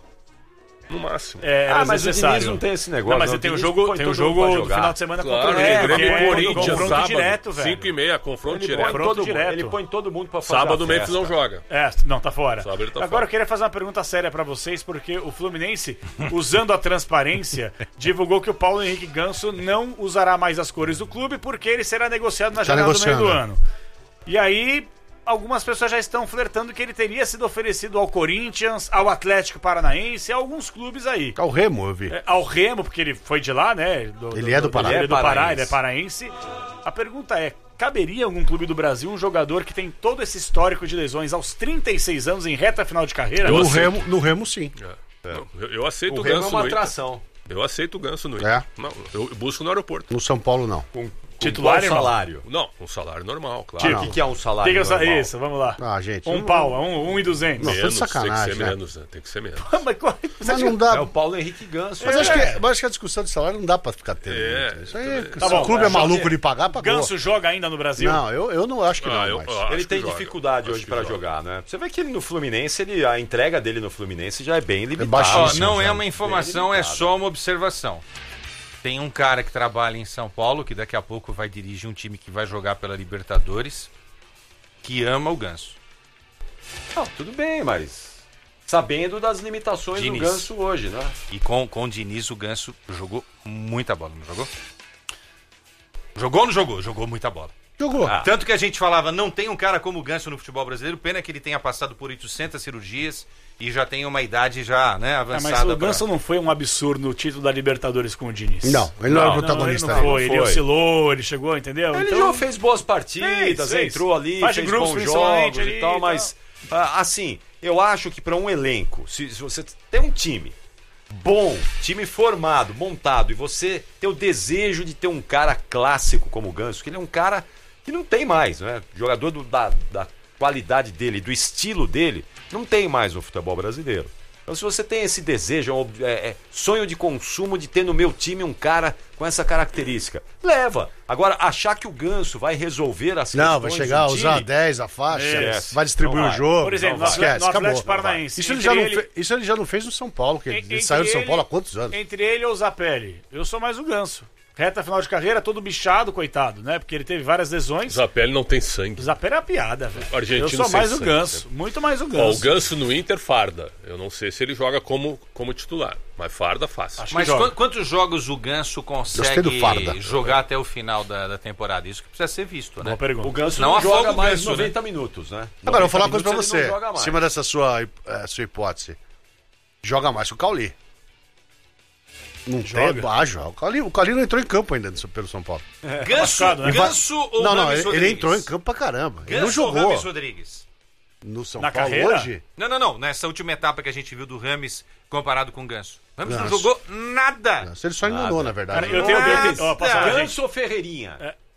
No máximo. É, era Ah, mas o necessário. Diniz não tem esse negócio. Não, mas não. tem o Diniz jogo, põe tem o todo mundo jogo pra do jogar. final de semana Claro, contra o é, Grêmio. Grêmio que e é Corinthians, confronto sábado, direto, velho. cinco e meia, confronto Ele põe, direto. Confronto todo, direto. ele põe todo mundo pra fazer Sábado a o Memphis festa. não joga. É, não, tá fora. Sábado ele tá Agora fora. eu queria fazer uma pergunta séria pra vocês, porque o Fluminense, usando a transparência, divulgou que o Paulo Henrique Ganso não usará mais as cores do clube porque ele será negociado na Tá janela do meio do negociando. ano. E aí, algumas pessoas já estão flertando que ele teria sido oferecido ao Corinthians, ao Atlético Paranaense, a alguns clubes aí. Ao Remo, eu vi. É, ao Remo, porque ele foi de lá, né? Do- Ele é do Pará. Ele é do Ele é Pará, ele é paraense. paraense. A pergunta é, caberia em algum clube do Brasil um jogador que tem todo esse histórico de lesões aos trinta e seis anos em reta final de carreira? Eu No aceito. Remo, no Remo, sim. Não, eu, eu aceito O o, Remo é Ganso uma no Inter. atração. Eu aceito o Ganso no Inter. É? Não, eu busco no aeroporto. No São Paulo, não. Com, Titular, com qual irmão? salário? Não, um salário normal, claro. O que, que é um salário Tem que normal? Isso, vamos lá. Ah, gente. Um não- pau, um, um e duzentos. Não, tô de Menos, sacanagem, tem que ser né? menos, né? Tem que ser menos. Mas qual- você Mas acha não dá. É o Paulo Henrique Ganso. Mas acho, que, mas acho que a discussão de salário não dá pra ficar tendo. É, muito. Isso aí, também. se Tá bom, o clube é, é, maluco só de pagar, pagou. Ganso joga ainda no Brasil? Não, eu, eu não acho que não Ah, eu- mais. eu acho Ele que tem joga. dificuldade Acho hoje que pra joga. jogar, né? Você vê que ele no Fluminense, ele, a entrega dele no Fluminense já é bem limitada. baixíssimo. Ó, não é já. uma informação, é só uma observação. Tem um cara que trabalha em São Paulo, que daqui a pouco vai dirigir um time que vai jogar pela Libertadores, que ama o Ganso. Não, tudo bem, mas sabendo das limitações Diniz. do Ganso hoje, né? E com, com o Diniz, o Ganso jogou muita bola, não jogou? Jogou ou não jogou? Jogou muita bola. Jogou. Ah. Tanto que a gente falava, não tem um cara como o Ganso no futebol brasileiro, pena que ele tenha passado por oitocentas cirurgias e já tem uma idade já, né, avançada. É, mas o Ganso pra... não foi um absurdo no título da Libertadores com o Diniz. Não, ele não, não era protagonista. Não, ele não foi, ele oscilou, ele chegou, entendeu? Ele então... já fez boas partidas, fez, fez. entrou ali, Faz fez grupos, bons jogos ali, e tal, e mas tal. assim, eu acho que para um elenco, se, se você tem um time bom, time formado, montado, e você tem o desejo de ter um cara clássico como o Ganso, que ele é um cara que não tem mais, né? Jogador do, da, da qualidade dele, do estilo dele, não tem mais no futebol brasileiro. Então, se você tem esse desejo, é, é, sonho de consumo de ter no meu time um cara com essa característica, leva. Agora, achar que o Ganso vai resolver as questões Não, vai chegar a usar a dez, a faixa, yes. vai distribuir vai. o jogo. Por exemplo, no, esquece, no Atlético Paranaense. Isso ele, já ele... Não fe... Isso ele já não fez no São Paulo, que ele, ele saiu de São Paulo há quantos anos? Entre ele ou o Zapelli, eu sou mais o Ganso. Reta final de carreira, todo bichado, coitado, né? Porque ele teve várias lesões. O Zapelli não tem sangue. O Zapelli é uma piada, velho. O argentino eu sou mais sangue, o Ganso, né? Muito mais o Ganso. Ó, o Ganso no Inter farda. Eu não sei se ele joga como, como titular, mas farda fácil. Mas qu- quantos jogos o Ganso consegue jogar até o final da, da temporada? Isso que precisa ser visto, né? Boa pergunta. O Ganso não, não joga mais Ganso, noventa né? minutos, né? Agora, eu vou falar uma coisa pra você. Em cima dessa sua, é, sua hipótese. Joga mais que o Cauli. Não joga? Tem, ah, joga. O Cauli, o Cauli não entrou em campo ainda pelo São Paulo. É, Ganso, tá né? Ganso ou Não, não, Rames ele, Rodrigues? ele entrou em campo pra caramba. Ganso ele não jogou. Ou Rames Rodrigues? No São Na Paulo carreira? hoje? Não, não, não. Nessa última etapa que a gente viu do Rames comparado com o Ganso. O Rames Ganso. não jogou nada. Ganso, ele só enganou, na verdade. Cara, eu tenho, eu tenho, ó, Ganso ou Ferreirinha? É.